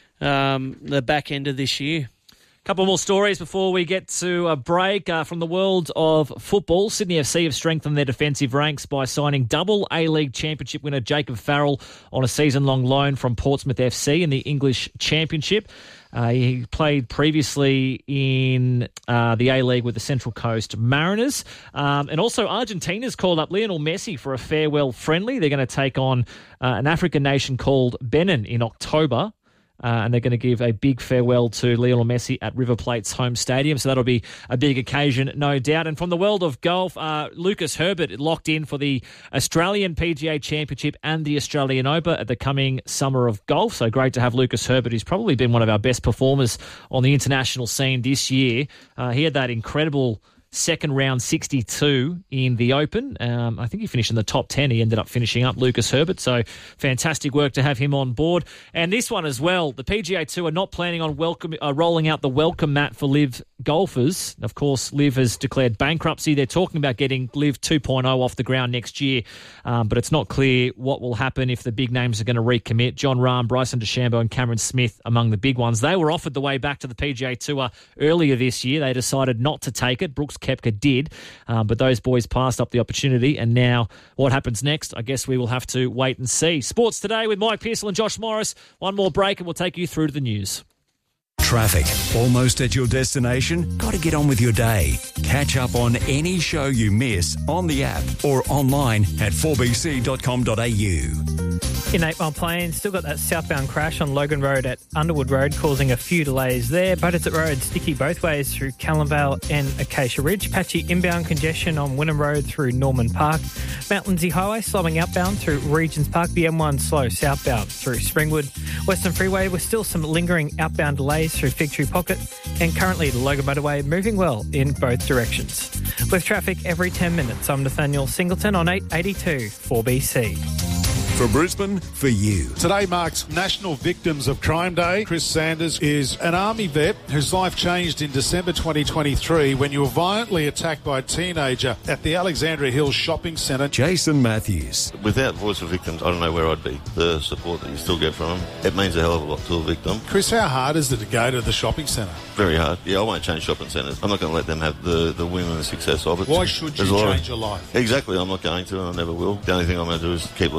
um, the back end of this year. A couple more stories before we get to a break. Uh, from the world of football, Sydney F C have strengthened their defensive ranks by signing double A-League championship winner Jacob Farrell on a season-long loan from Portsmouth F C in the English Championship. Uh, he played previously in uh, the A-League with the Central Coast Mariners. Um, and also Argentina's called up Lionel Messi for a farewell friendly. They're going to take on uh, an African nation called Benin in October. Uh, and they're going to give a big farewell to Lionel Messi at River Plate's home stadium. So that'll be a big occasion, no doubt. And from the world of golf, uh, Lucas Herbert locked in for the Australian P G A Championship and the Australian Open at the coming summer of golf. So great to have Lucas Herbert, who's probably been one of our best performers on the international scene this year. Uh, he had that incredible second round sixty-two in the Open. Um, I think he finished in the top ten. He ended up finishing up, Lucas Herbert. So fantastic work to have him on board. And this one as well, the P G A Tour are not planning on welcome, uh, rolling out the welcome mat for LIV golfers. Of course, LIV has declared bankruptcy. They're talking about getting LIV two point oh off the ground next year, um, but it's not clear what will happen if the big names are going to recommit. John Rahm, Bryson DeChambeau and Cameron Smith among the big ones. They were offered the way back to the P G A Tour earlier this year. They decided not to take it. Brooks Koepka did, um, but those boys passed up the opportunity, and now what happens next, I guess we will have to wait and see. Sports Today with Mike Pearsall and Josh Morris. One more break and we'll take you through to the news. Traffic. Almost at your destination? Got to get on with your day. Catch up on any show you miss on the app or online at four b c dot com dot a u. In Eight Mile Plains, still got that southbound crash on Logan Road at Underwood Road, causing a few delays there. Butters Road sticky both ways through Callanvale and Acacia Ridge. Patchy inbound congestion on Wynnum Road through Norman Park. Mount Lindsay Highway slowing outbound through Regents Park. The M one slow southbound through Springwood. Western Freeway with still some lingering outbound delays through Fig Tree Pocket. And currently the Logan Motorway moving well in both directions. With traffic every ten minutes, I'm Nathaniel Singleton on eight eighty-two four B C. For Brisbane, for you. Today marks National Victims of Crime Day. Chris Sanders is an Army vet whose life changed in December twenty twenty-three when you were violently attacked by a teenager at the Alexandria Hills Shopping Centre. Jason Matthews. Without Voice of Victims, I don't know where I'd be. The support that you still get from them, it means a hell of a lot to a victim. Chris, how hard is it to go to the shopping centre? Very hard. Yeah, I won't change shopping centres. I'm not going to let them have the, the win and the success of it. Why should you change of, your life? Exactly, I'm not going to and I never will. The only thing I'm going to do is keep looking forward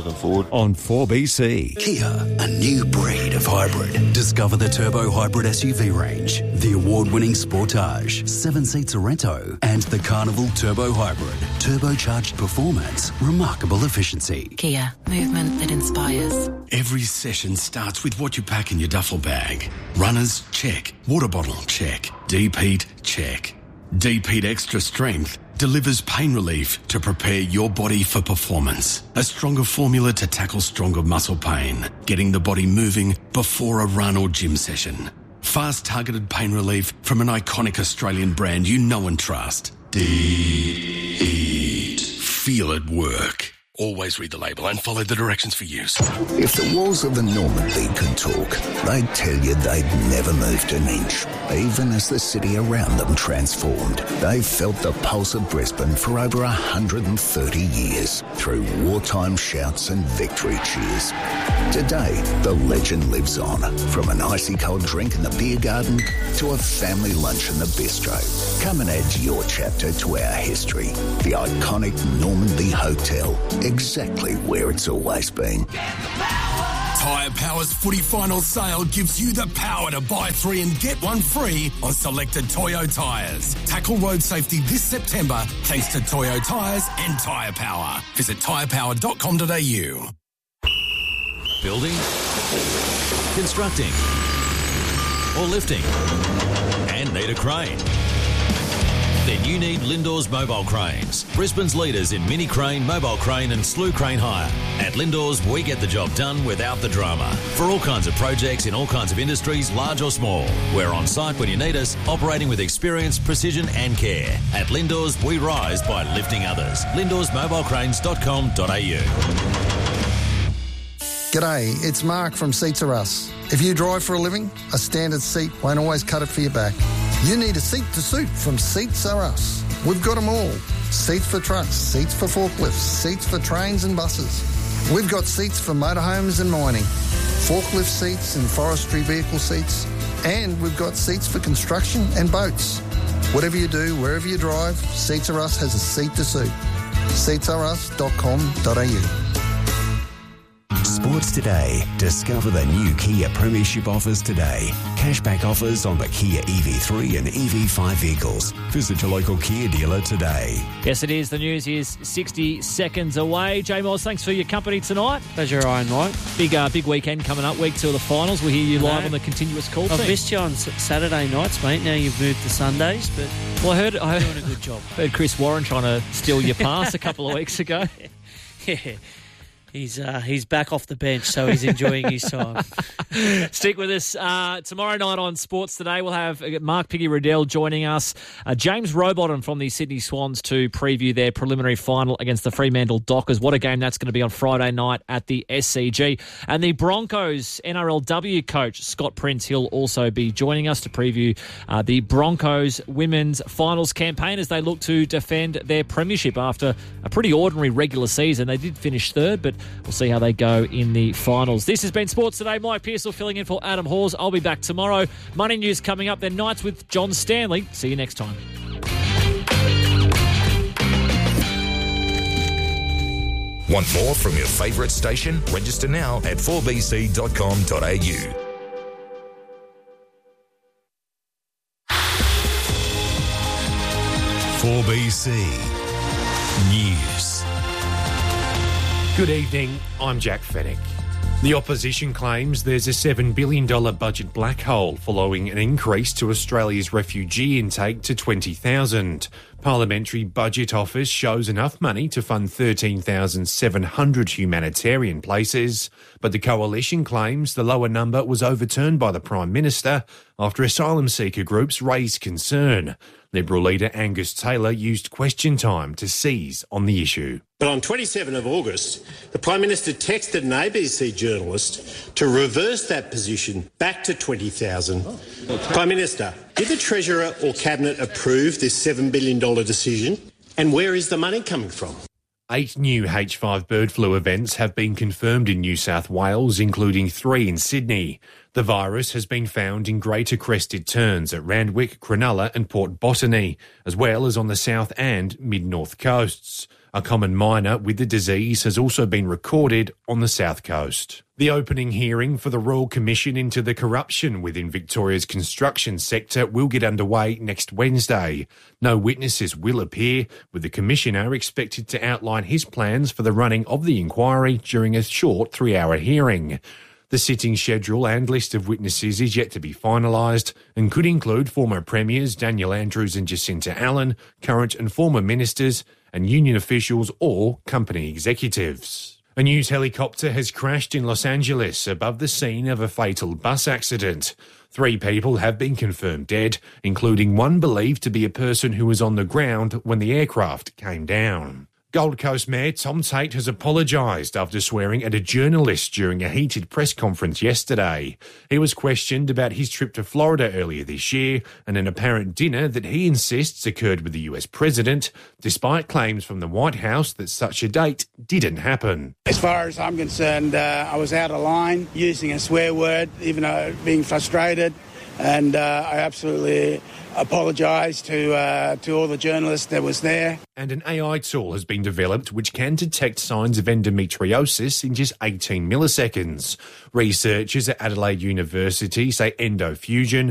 Ford on four B C. Kia, a new breed of hybrid. Discover the Turbo Hybrid S U V range, the award-winning Sportage, seven-seat Sorento, and the Carnival Turbo Hybrid. Turbocharged performance, remarkable efficiency. Kia, movement that inspires. Every session starts with what you pack in your duffel bag. Runners, check. Water bottle, check. Deep heat, check. Deep Heat Extra Strength delivers pain relief to prepare your body for performance. A stronger formula to tackle stronger muscle pain, getting the body moving before a run or gym session. Fast targeted pain relief from an iconic Australian brand you know and trust. Deep Heat. Feel it work. Always read the label and follow the directions for use. If the walls of the Normandy could talk, they'd tell you they'd never moved an inch, even as the city around them transformed. They've felt the pulse of Brisbane for over one hundred thirty years, through wartime shouts and victory cheers. Today, the legend lives on, from an icy cold drink in the beer garden to a family lunch in the bistro. Come and add your chapter to our history. The iconic Normandy Hotel, exactly where it's always been. Tyre Power's footy final sale gives you the power to buy three and get one free on selected Toyo tyres. Tackle road safety this September thanks to Toyo tyres and Tyre Power. Visit tyre power dot com dot a u. Building, constructing, or lifting, and need a crane? Then you need Lindors Mobile Cranes, Brisbane's leaders in mini crane, mobile crane and slew crane hire. At Lindors, we get the job done without the drama. For all kinds of projects in all kinds of industries, large or small. We're on site when you need us, operating with experience, precision and care. At Lindors, we rise by lifting others. lindors mobile cranes dot com dot a u. G'day, it's Mark from Seats Are Us. If you drive for a living, a standard seat won't always cut it for your back. You need a seat to suit from Seats Are Us. We've got them all. Seats for trucks, seats for forklifts, seats for trains and buses. We've got seats for motorhomes and mining, forklift seats and forestry vehicle seats, and we've got seats for construction and boats. Whatever you do, wherever you drive, Seats Are Us has a seat to suit. seats are us dot com dot a u. Sports Today. Discover the new Kia Premiership offers today. Cashback offers on the Kia E V three and E V five vehicles. Visit your local Kia dealer today. Yes, it is. The news is sixty seconds away. J Moss, thanks for your company tonight. Pleasure, Ryan White. Big uh, big weekend coming up. Week two of the finals. We'll hear you live no. on the continuous call I've team. missed you on s- Saturday nights, mate. Now you've moved to Sundays, but well, I heard, I you're doing a good job. heard Chris Warren trying to steal your pass a couple of weeks ago. Yeah. He's uh, he's back off the bench, so he's enjoying his time. Stick with us. Uh, tomorrow night on Sports Today, we'll have Mark Piggy Riddell joining us. Uh, James Rowbottom from the Sydney Swans to preview their preliminary final against the Fremantle Dockers. What a game that's going to be on Friday night at the S C G. And the Broncos N R L W coach, Scott Prince, he'll also be joining us to preview uh, the Broncos women's finals campaign as they look to defend their premiership after a pretty ordinary regular season. They did finish third, but we'll see how they go in the finals. This has been Sports Today. Mike Pearsall filling in for Adam Hawes. I'll be back tomorrow. Money news coming up, then Nights with John Stanley. See you next time. Want more from your favourite station? Register now at four b c dot com dot a u. four B C News. Good evening, I'm Jack Fennick. The opposition claims there's a seven billion dollars budget black hole following an increase to Australia's refugee intake to twenty thousand. Parliamentary Budget Office shows enough money to fund thirteen thousand seven hundred humanitarian places, but the coalition claims the lower number was overturned by the Prime Minister after asylum seeker groups raised concern. Liberal leader Angus Taylor used question time to seize on the issue. But on twenty-seventh of August, the Prime Minister texted an A B C journalist to reverse that position back to twenty thousand. Oh. Prime Minister, did the Treasurer or Cabinet approve this seven billion dollars decision? And where is the money coming from? Eight new H five bird flu events have been confirmed in New South Wales, including three in Sydney. The virus has been found in Greater Crested Terns at Randwick, Cronulla and Port Botany, as well as on the south and mid-north coasts. A common minor with the disease has also been recorded on the south coast. The opening hearing for the Royal Commission into the corruption within Victoria's construction sector will get underway next Wednesday. No witnesses will appear, with the Commissioner expected to outline his plans for the running of the inquiry during a short three-hour hearing. The sitting schedule and list of witnesses is yet to be finalised and could include former Premiers Daniel Andrews and Jacinta Allen, current and former ministers, and union officials or company executives. A news helicopter has crashed in Los Angeles above the scene of a fatal bus accident. Three people have been confirmed dead, including one believed to be a person who was on the ground when the aircraft came down. Gold Coast Mayor Tom Tate has apologised after swearing at a journalist during a heated press conference yesterday. He was questioned about his trip to Florida earlier this year and an apparent dinner that he insists occurred with the U S president, despite claims from the White House that such a date didn't happen. As far as I'm concerned, uh, I was out of line, using a swear word, even though being frustrated, and uh, I absolutely apologise to uh, to all the journalists that was there. And an A I tool has been developed which can detect signs of endometriosis in just eighteen milliseconds. Researchers at Adelaide University say EndoFusion